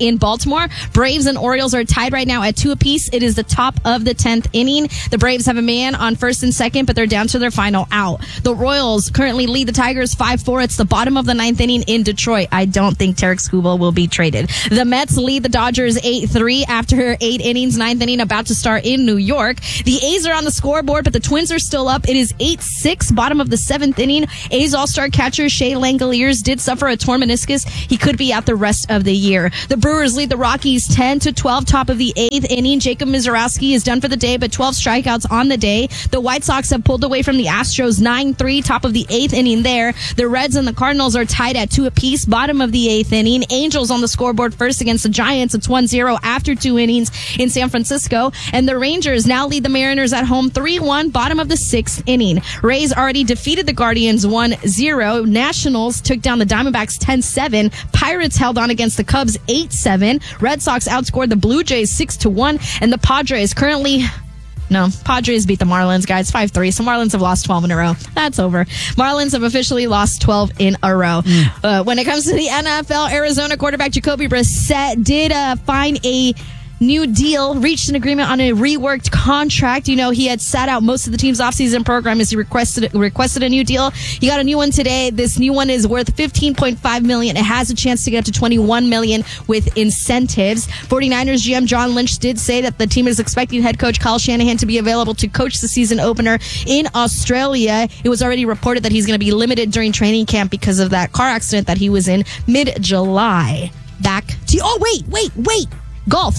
in Baltimore. Braves and Orioles are tied right now at two apiece. It is the top of the tenth inning. The Braves have a man on first and second, but they're down to their final out. The Royals currently lead the Tigers five four. It's the bottom of the ninth inning in Detroit. I don't think Tarek Skubal will be traded. The Mets lead the Dodgers eight three after eight innings, ninth inning about to start in New York. The A's are on the scoreboard, but the Twins are still up. It is eight six, bottom of the seventh inning. A's all-star catcher Shea Langoliers did suffer a torn meniscus. He could be out the rest of the year. The Brewers lead the Rockies ten to twelve, top of the eighth inning. Jacob Mizorowski is done for the day, but twelve strikeouts on the day. The White Sox have pulled away from the Astros nine three, top of the eighth inning there. The Reds and the Cardinals are tied at two apiece, bottom of the eighth inning. Angels on the scoreboard first against the Giants. It's one zero after two innings in San Francisco. And the Rangers now lead the Mariners at home three one, bottom of the sixth inning. Rays already defeated the Guardians one zero. Nationals took down the Diamondbacks ten seven. Pirates held on against the Cubs eight seven. Red Sox outscored the Blue Jays six to one. And the Padres currently... No, Padres beat the Marlins, guys, five three. So Marlins have lost twelve in a row. That's over. Marlins have officially lost twelve in a row. Mm. Uh, when it comes to the N F L, Arizona quarterback Jacoby Brissett did uh, find a new deal, reached an agreement on a reworked contract. You know, he had sat out most of the team's offseason program as he requested requested a new deal. He got a new one today. This new one is worth fifteen point five million dollars. It has a chance to get up to twenty-one million dollars with incentives. 49ers G M John Lynch did say that the team is expecting head coach Kyle Shanahan to be available to coach the season opener in Australia. It was already reported that he's going to be limited during training camp because of that car accident that he was in mid-July. Back to, oh, wait, wait, wait. Golf.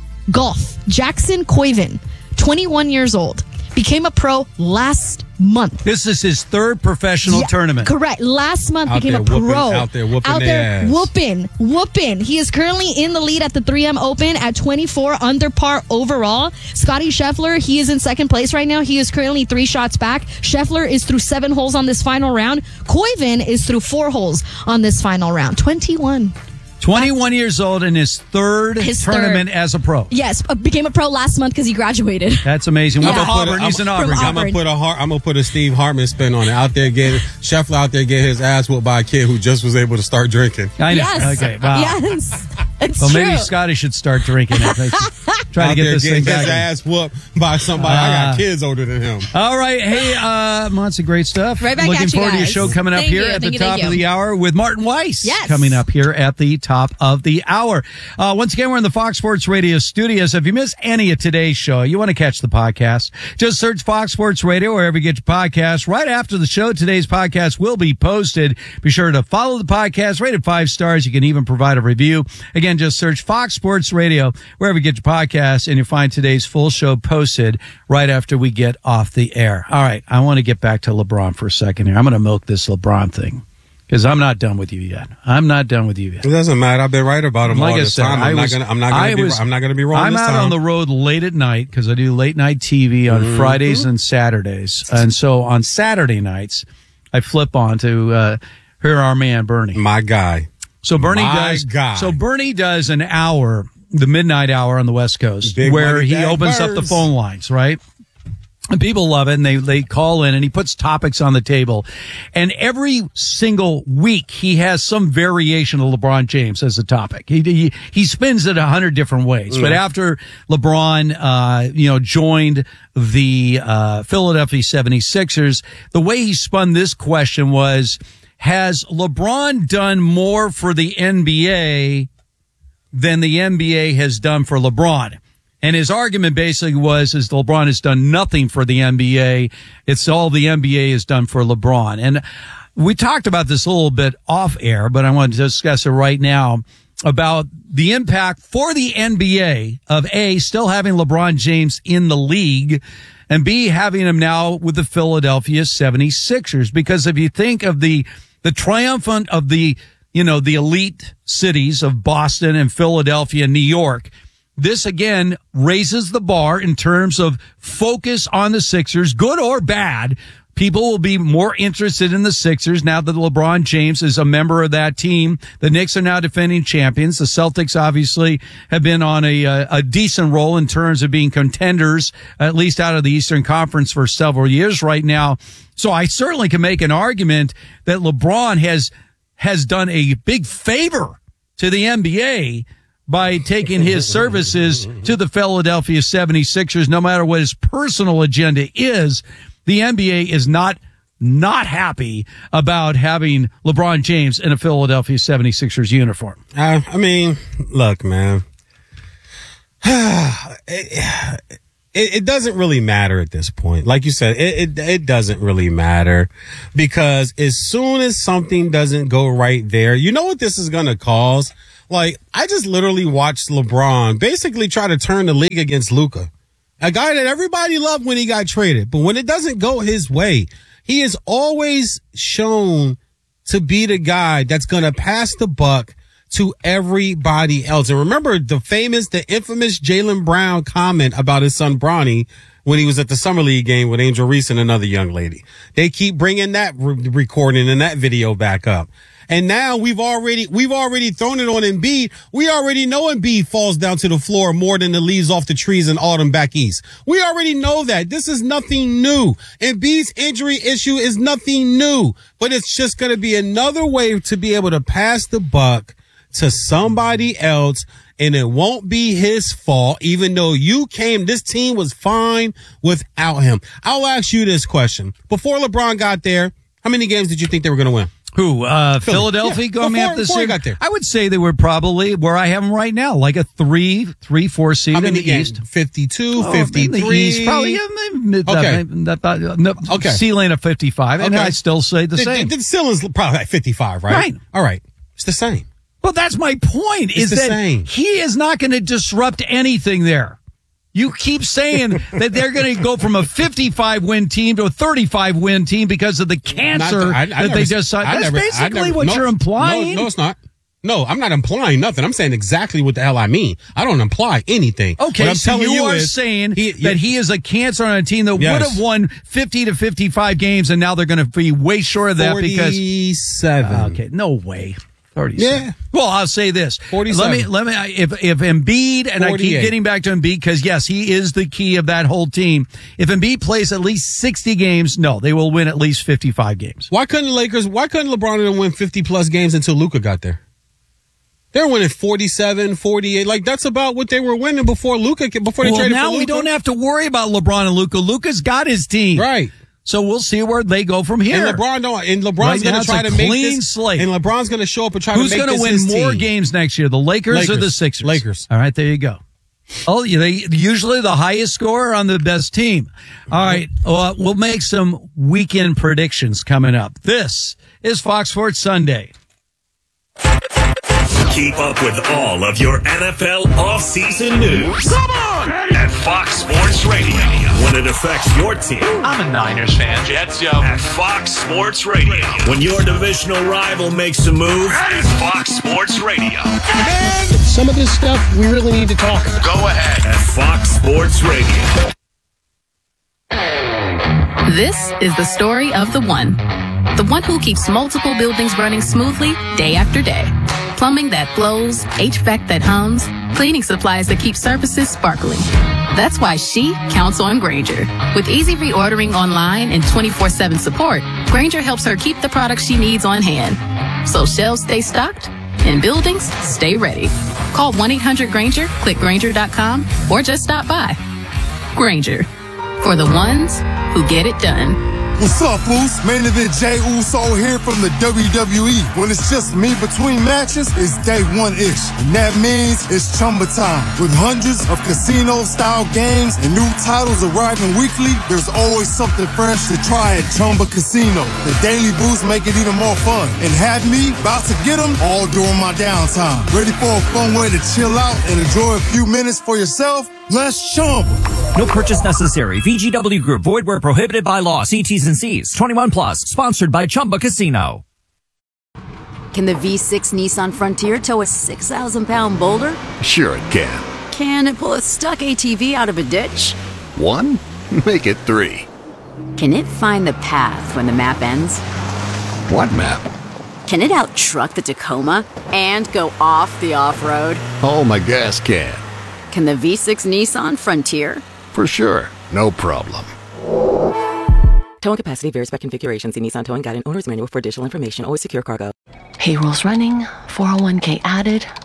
Golf. Jackson Koivin, twenty-one years old, became a pro last month. This is his third professional yeah, tournament. Correct. Last month out became a whooping, pro. Out there whooping Out there ass. whooping. Whooping. He is currently in the lead at the three M Open at twenty-four under par overall. Scotty Scheffler, he is in second place right now. He is currently three shots back. Scheffler is through seven holes on this final round. Koivin is through four holes on this final round. twenty-one. twenty-one years old in his third His tournament third. as a pro. Yes, uh, became a pro last month because he graduated. That's amazing. Yeah. What about Auburn? I'm, He's an Auburn. From I'm gonna Auburn. put a Har- I'm gonna put a Steve Hartman spin on it. Out there getting Scheffler out there getting his ass whooped by a kid who just was able to start drinking. I know. Yes. Okay. Wow. Yes. It's Well, true. maybe Scotty should start drinking it. Try to Out get there this getting thing his back. ass whooped by somebody. I Uh, got kids older than him. All right. Hey, uh, Monty, great stuff. Right back Looking at you forward to your guys. show coming up Thank here you. at the Thank you, top thank of you. the hour with Martin Weiss. Yes. Coming up here at the top of the hour. Uh, once again, we're in the Fox Sports Radio studios. If you missed any of today's show, you want to catch the podcast, just search Fox Sports Radio wherever you get your podcasts. Right after the show, today's podcast will be posted. Be sure to follow the podcast, rate it five stars. You can even provide a review. Again, just search Fox Sports Radio wherever you get your podcasts, and you'll find today's full show posted right after we get off the air. All right, I want to get back to LeBron for a second here. I'm going to milk this LeBron thing because I'm not done with you yet. I'm not done with you yet. It doesn't matter. I've been right about him Like all I this said, time. I I'm was- not gonna. I'm not I gonna be. was- I'm not gonna be wrong I'm this out time. on the road late at night because I do late night T V on Mhm. Fridays and Saturdays, and so on Saturday nights I flip on to uh, hear our man Bernie, my guy. So Bernie My does. guy. So Bernie does an hour, the midnight hour on the West Coast, Big where money he bag opens up the birds. phone lines, right? And people love it, and they, they call in, and he puts topics on the table. And every single week, he has some variation of LeBron James as a topic. He he, he spins it a hundred different ways. Mm. But after LeBron, uh, you know, joined the uh, Philadelphia seventy-sixers, the way he spun this question was, has LeBron done more for the N B A than the N B A has done for LeBron? And his argument basically was, is LeBron has done nothing for the N B A. It's all the N B A has done for LeBron. And we talked about this a little bit off air, but I want to discuss it right now about the impact for the N B A of A, still having LeBron James in the league, and B, having him now with the Philadelphia seventy-sixers. Because if you think of the, the triumphant of the, you know, the elite cities of Boston and Philadelphia and New York, this again raises the bar in terms of focus on the Sixers, good or bad. People will be more interested in the Sixers now that LeBron James is a member of that team. The Knicks are now defending champions. The Celtics obviously have been on a, a, a decent roll in terms of being contenders, at least out of the Eastern Conference for several years right now. So I certainly can make an argument that LeBron has, has done a big favor to the N B A by taking his services to the Philadelphia seventy-sixers, no matter what his personal agenda is. The N B A is not not happy about having LeBron James in a Philadelphia seventy-sixers uniform. Uh, I mean, look, man. it, it, it doesn't really matter at this point. Like you said, it, it it doesn't really matter because as soon as something doesn't go right there, you know what this is going to cause? Like, I just literally watched LeBron basically try to turn the league against Luka, a guy that everybody loved when he got traded. But when it doesn't go his way, he is always shown to be the guy that's going to pass the buck to everybody else. And remember the famous, the infamous Jaylen Brown comment about his son Bronny when he was at the Summer League game with Angel Reese and another young lady. They keep bringing that re- recording and that video back up. And now we've already, we've already thrown it on Embiid. We already know Embiid falls down to the floor more than the leaves off the trees in autumn back east. We already know that. This is nothing new. Embiid's injury issue is nothing new, but it's just going to be another way to be able to pass the buck to somebody else. And it won't be his fault, even though you came, this team was fine without him. I'll ask you this question. Before LeBron got there, how many games did you think they were going to win? Who, uh, Philadelphia yeah. going before, up this before year? he got there. I would say they were probably where I have them right now, like a three, three, four seed How many in the games? East. fifty-two, Oh, fifty-three. In the East, probably. Yeah, maybe, Okay. That, that, that, no, Okay. ceiling of fifty-five, and Okay. I still say the, the same. The, the ceiling's probably like fifty-five, right? Right. All right. It's the same. Well, that's my point, It's is the that same. he is not going to disrupt anything there. You keep saying that they're going to go from a fifty-five win team to a thirty-five win team because of the cancer Not- I- I that never- they just saw. I That's never- I basically never- what no, you're implying. No, no, it's not. No, I'm not implying nothing. I'm saying exactly what the hell I mean. I don't imply anything. Okay, what I'm so telling you, you are is saying he- that he is a cancer on a team that Yes. would have won fifty to fifty-five games, and now they're going to be way short of that because forty-seven. okay, no way. thirty-seven. Yeah. Well, I'll say this. forty-seven. Let me, let me, if, if Embiid, and I keep forty-eight. getting back to Embiid because yes, he is the key of that whole team. If Embiid plays at least sixty games, no, they will win at least fifty-five games. Why couldn't the Lakers, why couldn't LeBron win fifty plus games until Luka got there? They're winning forty-seven, forty-eight. Like, that's about what they were winning before Luka, before they Well, traded for now Luka. we don't have to worry about LeBron and Luka. Luka's got his team. Right. So we'll see where they go from here. And LeBron don't, and LeBron's Right now going to it's try a to make clean this, slate. and LeBron's going to show up and try Who's to make going to this win his more team. games next year, the Lakers, Lakers. or the Sixers? Lakers. All right, there you go. Oh, yeah, they usually the highest scorer on the best team. All right, well, we'll make some weekend predictions coming up. This is Fox Sports Sunday. Keep up with all of your N F L offseason news. Come on! At Fox Sports Radio. When it affects your team. I'm a Niners fan. Jets, yo. At Fox Sports Radio. When your divisional rival makes a move. At Fox Sports Radio. Some of this stuff we really need to talk about. Go ahead. At Fox Sports Radio. This is the story of the one. The one who keeps multiple buildings running smoothly day after day. Plumbing that flows, H V A C that hums, cleaning supplies that keep surfaces sparkling. That's why she counts on Grainger. With easy reordering online and twenty-four seven support, Grainger helps her keep the products she needs on hand. So shelves stay stocked and buildings stay ready. Call one eight hundred Grainger, click Grainger dot com, or just stop by. Grainger. For the ones who get it done. What's up, Uso? Main event Jey Uso here from the W W E. When it's just me between matches, it's day one-ish. And that means it's Chumba time. With hundreds of casino-style games and new titles arriving weekly, there's always something fresh to try at Chumba Casino. The daily boosts make it even more fun. And have me about to get them all during my downtime. Ready for a fun way to chill out and enjoy a few minutes for yourself? Let's Chumba. No purchase necessary. V G W Group. Void where prohibited by law. See T's and C's. twenty-one plus. Sponsored by Chumba Casino. Can the V six Nissan Frontier tow a six thousand pound boulder? Sure it can. Can it pull a stuck A T V out of a ditch? One? Make it three. Can it find the path when the map ends? What map? Can it out-truck the Tacoma and go off the off-road? Oh, my gas can. Can the V six Nissan Frontier? For sure. No problem. Towing capacity varies by configuration. See Nissan Towing Guide and Owner's Manual for additional information. Always secure cargo. Payroll's running, four oh one k added.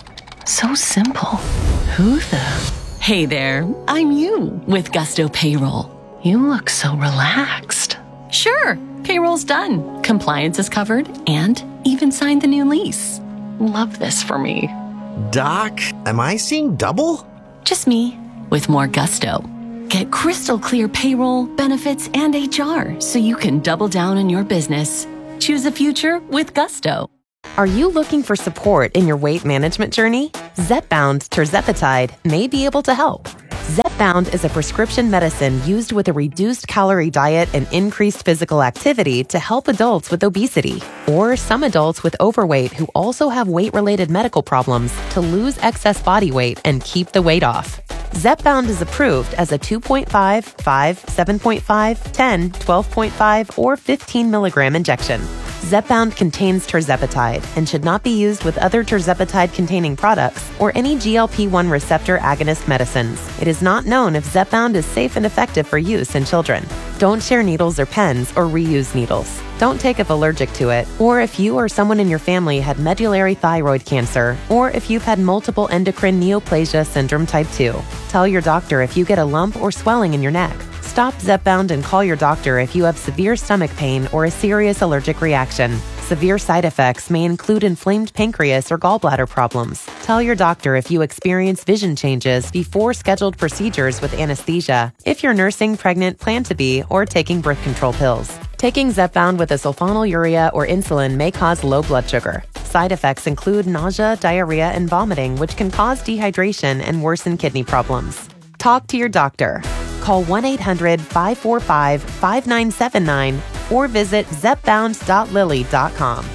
So simple. Who the? Hey there, I'm you with Gusto Payroll. You look so relaxed. Sure, payroll's done. Compliance is covered and even signed the new lease. Love this for me. Doc, am I seeing double? Just me with more gusto. Get crystal clear payroll, benefits, and H R so you can double down on your business. Choose a future with Gusto. Are you looking for support in your weight management journey? Zepbound Tirzepatide may be able to help. Zepbound is a prescription medicine used with a reduced calorie diet and increased physical activity to help adults with obesity or some adults with overweight who also have weight-related medical problems to lose excess body weight and keep the weight off. Zepbound is approved as a two point five, five, seven point five, ten, twelve point five, or fifteen milligram injection. Zepbound contains tirzepatide and should not be used with other tirzepatide-containing products or any G L P one receptor agonist medicines. It is not known if Zepbound is safe and effective for use in children. Don't share needles or pens or reuse needles. Don't take if allergic to it, or if you or someone in your family had medullary thyroid cancer, or if you've had multiple endocrine neoplasia syndrome type two. Tell your doctor if you get a lump or swelling in your neck. Stop Zepbound and call your doctor if you have severe stomach pain or a serious allergic reaction. Severe side effects may include inflamed pancreas or gallbladder problems. Tell your doctor if you experience vision changes before scheduled procedures with anesthesia, if you're nursing, pregnant, plan to be, or taking birth control pills. Taking Zepbound with a sulfonylurea or insulin may cause low blood sugar. Side effects include nausea, diarrhea, and vomiting, which can cause dehydration and worsen kidney problems. Talk to your doctor. Call one eight hundred, five four five, five nine seven nine or visit zepbound dot lilly dot com.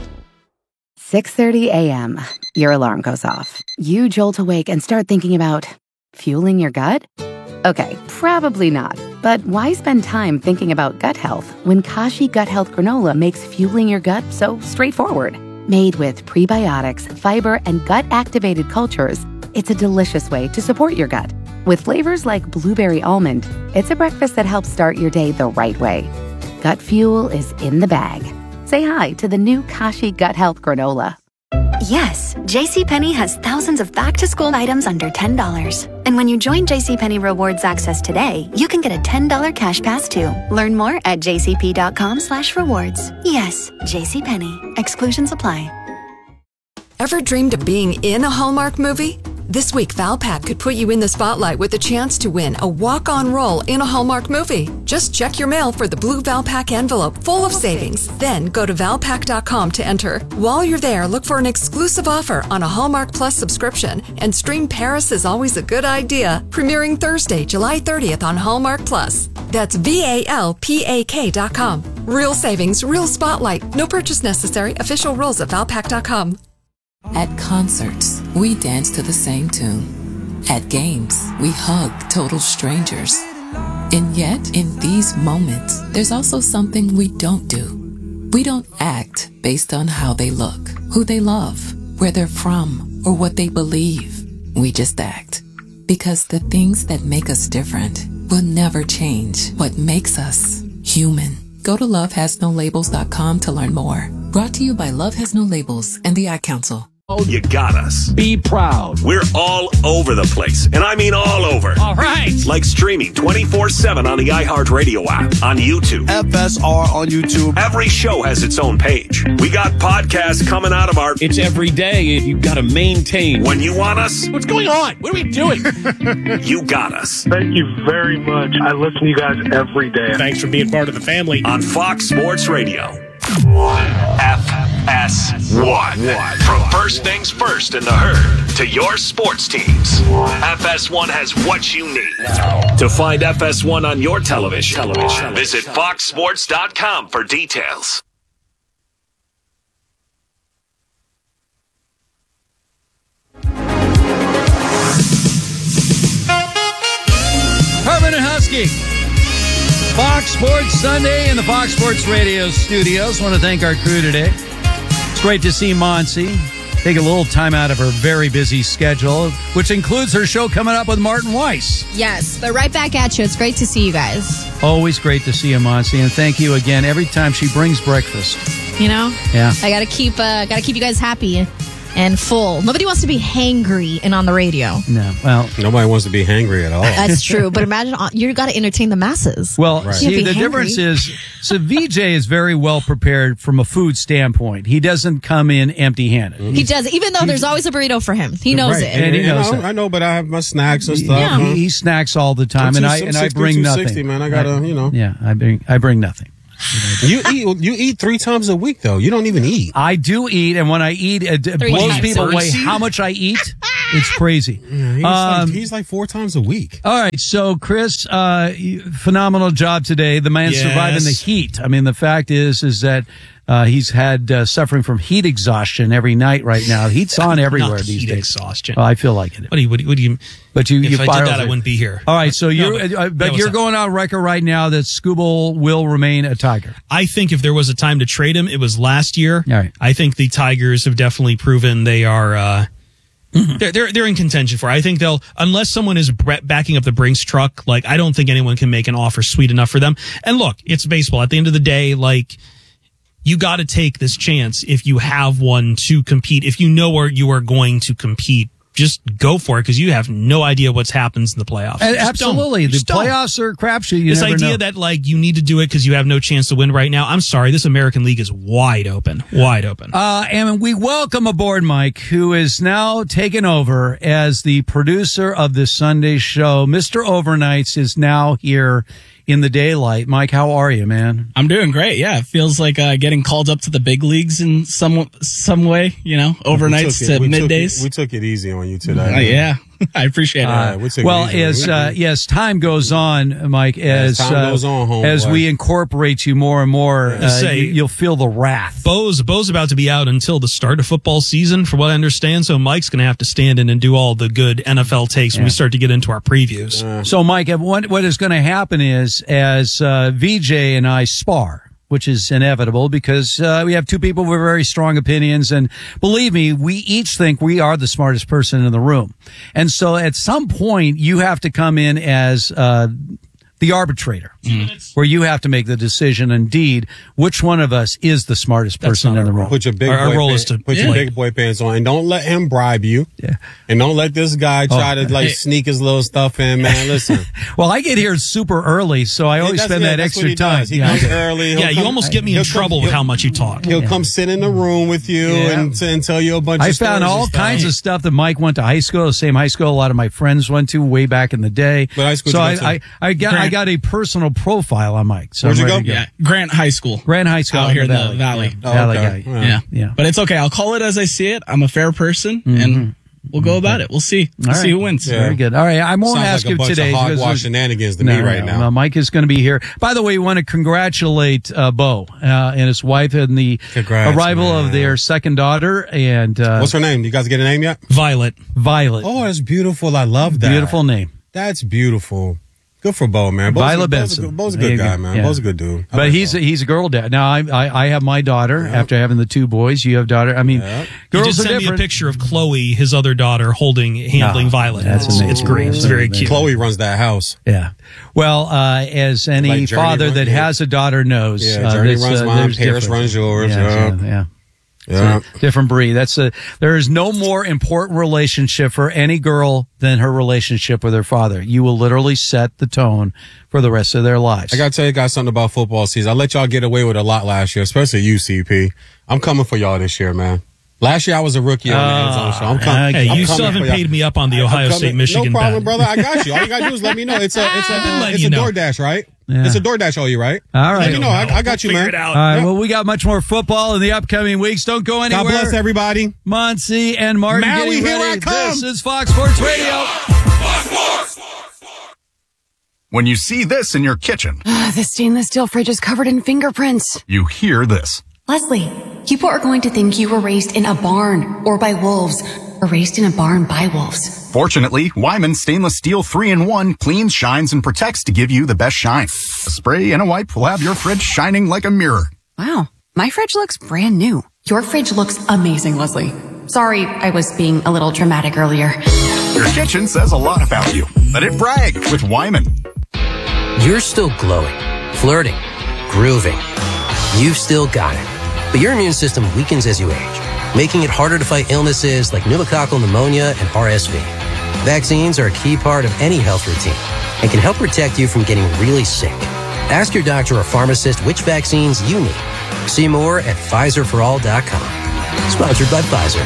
six thirty a.m. Your alarm goes off. You jolt awake and start thinking about fueling your gut? Okay, probably not. But why spend time thinking about gut health when Kashi Gut Health Granola makes fueling your gut so straightforward? Made with prebiotics, fiber, and gut-activated cultures, it's a delicious way to support your gut. With flavors like blueberry almond, it's a breakfast that helps start your day the right way. Gut fuel is in the bag. Say hi to the new Kashi Gut Health Granola. Yes, JCPenney has thousands of back-to-school items under ten dollars. And when you join JCPenney Rewards Access today, you can get a ten dollars cash pass too. Learn more at jcp.com slash rewards. Yes, JCPenney. Exclusions apply. Ever dreamed of being in a Hallmark movie? This week, Valpak could put you in the spotlight with a chance to win a walk-on role in a Hallmark movie. Just check your mail for the blue Valpak envelope full of savings. Then go to valpak dot com to enter. While you're there, look for an exclusive offer on a Hallmark Plus subscription and stream Paris is Always a Good Idea, premiering Thursday, July thirtieth on Hallmark Plus. That's V A L P A K dot com. Real savings, real spotlight. No purchase necessary. Official rules at valpak dot com. At concerts, we dance to the same tune. At games, we hug total strangers. And yet, in these moments, there's also something we don't do. We don't act based on how they look, who they love, where they're from, or what they believe. We just act. Because the things that make us different will never change what makes us human. Go to love has no labels dot com to learn more. Brought to you by Love Has No Labels and the Ad Council. You got us. Be proud. We're all over the place, and I mean all over. All right. Like streaming twenty-four seven on the iHeartRadio app, on YouTube. F S R on YouTube. Every show has its own page. We got podcasts coming out of our... It's every day, and you've got to maintain. When you want us... What's going on? What are we doing? You got us. Thank you very much. I listen to you guys every day. Thanks for being part of the family. On Fox Sports Radio. F S one. From first things first in the herd to your sports teams, F S one has what you need. To find F S one on your television, television. Visit fox sports dot com for details. Herman and Husky. Fox Sports Sunday in the Fox Sports Radio studios. I want to thank our crew today. It's great to see Monsi take a little time out of her very busy schedule, which includes her show coming up with Martin Weiss. Yes, they're right back at you. It's great to see you guys. Always great to see you, Monsi, and thank you again every time she brings breakfast. You know? Yeah. I gotta keep uh, gotta keep you guys happy. and full. Nobody wants to be hangry and on the radio. No, well, nobody wants to be hangry at all. That's true, but imagine you got to entertain the masses. Well, right. see, the hangry. difference is, so V J is very well prepared from a food standpoint. He doesn't come in empty-handed. Mm-hmm. He does, even though He's, there's always a burrito for him. He knows right. it. And, and he knows know, it. I know, but I have my snacks and stuff. Yeah. He, he snacks all the time, and I and I bring nothing. Man, I gotta, you know. Yeah, I bring I bring nothing. You eat you eat three times a week though. You don't even eat. I do eat, and when I eat, it Three blows times. people away how much I eat. It's crazy. Yeah, he's, um, like, he's like four times a week. All right, so Chris, uh, phenomenal job today. The man yes. surviving the heat. I mean, the fact is, is that uh, he's had uh, suffering from heat exhaustion every night right now. Heat's on everywhere Not these heat days. exhaustion. Oh, I feel like it. What do you? What do you? What do you but you, if you I fire did that, over. I wouldn't be here. All right, so you're, no, but, uh, but yeah, you're up? going on record right now that Skubal will remain a Tiger. I think if there was a time to trade him, it was last year. All right. I think the Tigers have definitely proven they are. Uh, Mm-hmm. They're, they're they're in contention for. I think they'll, unless someone is backing up the Brinks truck. Like, I don't think anyone can make an offer sweet enough for them. And look, it's baseball. At the end of the day, like, you got to take this chance if you have one to compete. If you know where you are going to compete, just go for it, because you have no idea what happens in the playoffs. And absolutely, the playoffs are a crapshoot. You this never idea know. that like you need to do it because you have no chance to win right now. I'm sorry, this American League is wide open, wide open. Uh, and we welcome aboard Mike, who is now taken over as the producer of this Sunday show. Mister Overnights is now here in the daylight. Mike, how are you, man? I'm doing great. Yeah, it feels like uh, getting called up to the big leagues in some some way. You know, overnights it, to we middays. Took it, we took it easy on you today. Uh, yeah, I appreciate it. Uh, we took well, it easy as uh, yes, time goes on, Mike. As As time uh, goes on, homeboy. as we incorporate you more and more, Yeah. uh, Say- you, you'll feel the wrath. Bo's Bo's about to be out until the start of football season, for what I understand. So Mike's going to have to stand in and do all the good N F L takes when we start to get into our previews. So, Mike, what what is going to happen is, as uh, V J and I spar, which is inevitable because uh, we have two people with very strong opinions, and believe me, we each think we are the smartest person in the room. And so, at some point, you have to come in as uh, the arbitrator, mm. where you have to make the decision. Indeed, which one of us is the smartest person in the room? Put your big Our- our boy role pan- is to- put yeah. your big boy pants on, and don't let him bribe you. Yeah. And don't let this guy try Oh. to like Hey. sneak his little stuff in, man. Listen. Well, I get here super early, so I always That's- spend yeah, that that's what extra he time. does. He Yeah. comes early. He'll Yeah, you come- almost get me in he'll come- trouble with he'll- how much you talk. He'll come sit in the room with you Yeah. and, and tell you a bunch I of found stories all and stuff. kinds of stuff that Mike went to high school, the same high school a lot of my friends went to way back in the day. What high school so did you I, go to? I, I got I Grant. got a personal profile on Mike. So Where'd I'm you ready go? to Yeah, Grant High School. Grant High School out in here in the the valley. Yeah. Oh, Valley okay. guy. Yeah. Yeah. Yeah. But it's okay. I'll call it as I see it. I'm a fair person, and we'll go about it. We'll see. We'll All see right. who wins. Yeah. Very good. All right, I won't Sounds ask like a you bunch today. of because hogwash there's- shenanigans to no, me right no, now. no, Mike is going to be here. By the way, we want to congratulate uh, Bo uh, and his wife and the Congrats, arrival man. of their second daughter. And uh, What's her name? You guys get a name yet? Violet. Violet. Oh, that's beautiful. I love that. Beautiful name. That's beautiful. Good for Bo, man. Bo's Violet a, Bo's a Benson. good- Bo's a There good you guy, go. man. Yeah. Bo's a good dude. I But like he's Bo. a, he's a girl dad. Now I I, I have my daughter after having the two boys. You have daughter. I mean, Yeah. You girls just are sent me a different. picture of Chloe, his other daughter, holding, handling Oh, Violet. that's it's, amazing. it's great. It's very cute. Chloe runs that house. Yeah. Well, uh, as any Like Journey father runs- that yeah. has a daughter knows, Yeah, uh, Journey this, runs uh, mine, there's Paris difference. runs yours, Yeah, yeah. so, yeah. Yeah. It's a different breed. That's a, there is no more important relationship for any girl than her relationship with her father. You will literally set the tone for the rest of their lives. I gotta tell you guys something about football season. I let y'all get away with a lot last year, especially you, C P. I'm coming for y'all this year, man. Last year I was a rookie on the end zone show. I'm coming. Hey, I'm you still coming haven't for y'all. paid me up on the Ohio I'm coming- State Michigan No problem, bet. brother. I got you. All you gotta do is let me know. It's a it's a I've been uh, letting it's you a know. DoorDash, right? Yeah. It's a DoorDash, all you right? All right. Let me know. I, I got you, Figure man. it out. All right. Yeah. Well, we got much more football in the upcoming weeks. Don't go anywhere. God bless everybody. Muncie and Martin Maui, getting here ready. I come. This is Fox Sports Radio. When you see this in your kitchen, The stainless steel fridge is covered in fingerprints. you hear this. Leslie, people are going to think you were raised in a barn or by wolves or raised in a barn by wolves. Fortunately, Wyman Stainless Steel three in one cleans, shines, and protects to give you the best shine. A spray and a wipe will have your fridge shining like a mirror. Wow, my fridge looks brand new. Your fridge looks amazing, Leslie. Sorry, I was being a little dramatic earlier. Your kitchen says a lot about you. Let it brag with Wyman. You're still glowing, flirting, grooving. You've still got it. But your immune system weakens as you age. making it harder to fight illnesses like pneumococcal pneumonia and R S V. Vaccines are a key part of any health routine and can help protect you from getting really sick. Ask your doctor or pharmacist which vaccines you need. See more at Pfizer for all dot com. Sponsored by Pfizer.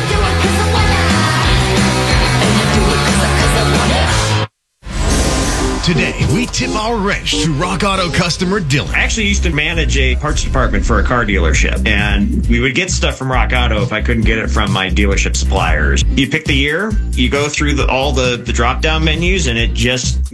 Today, we tip our wrench to Rock Auto customer Dylan. I actually used to manage a parts department for a car dealership, and we would get stuff from Rock Auto if I couldn't get it from my dealership suppliers. You pick the year, you go through the, all the, the drop-down menus, and it just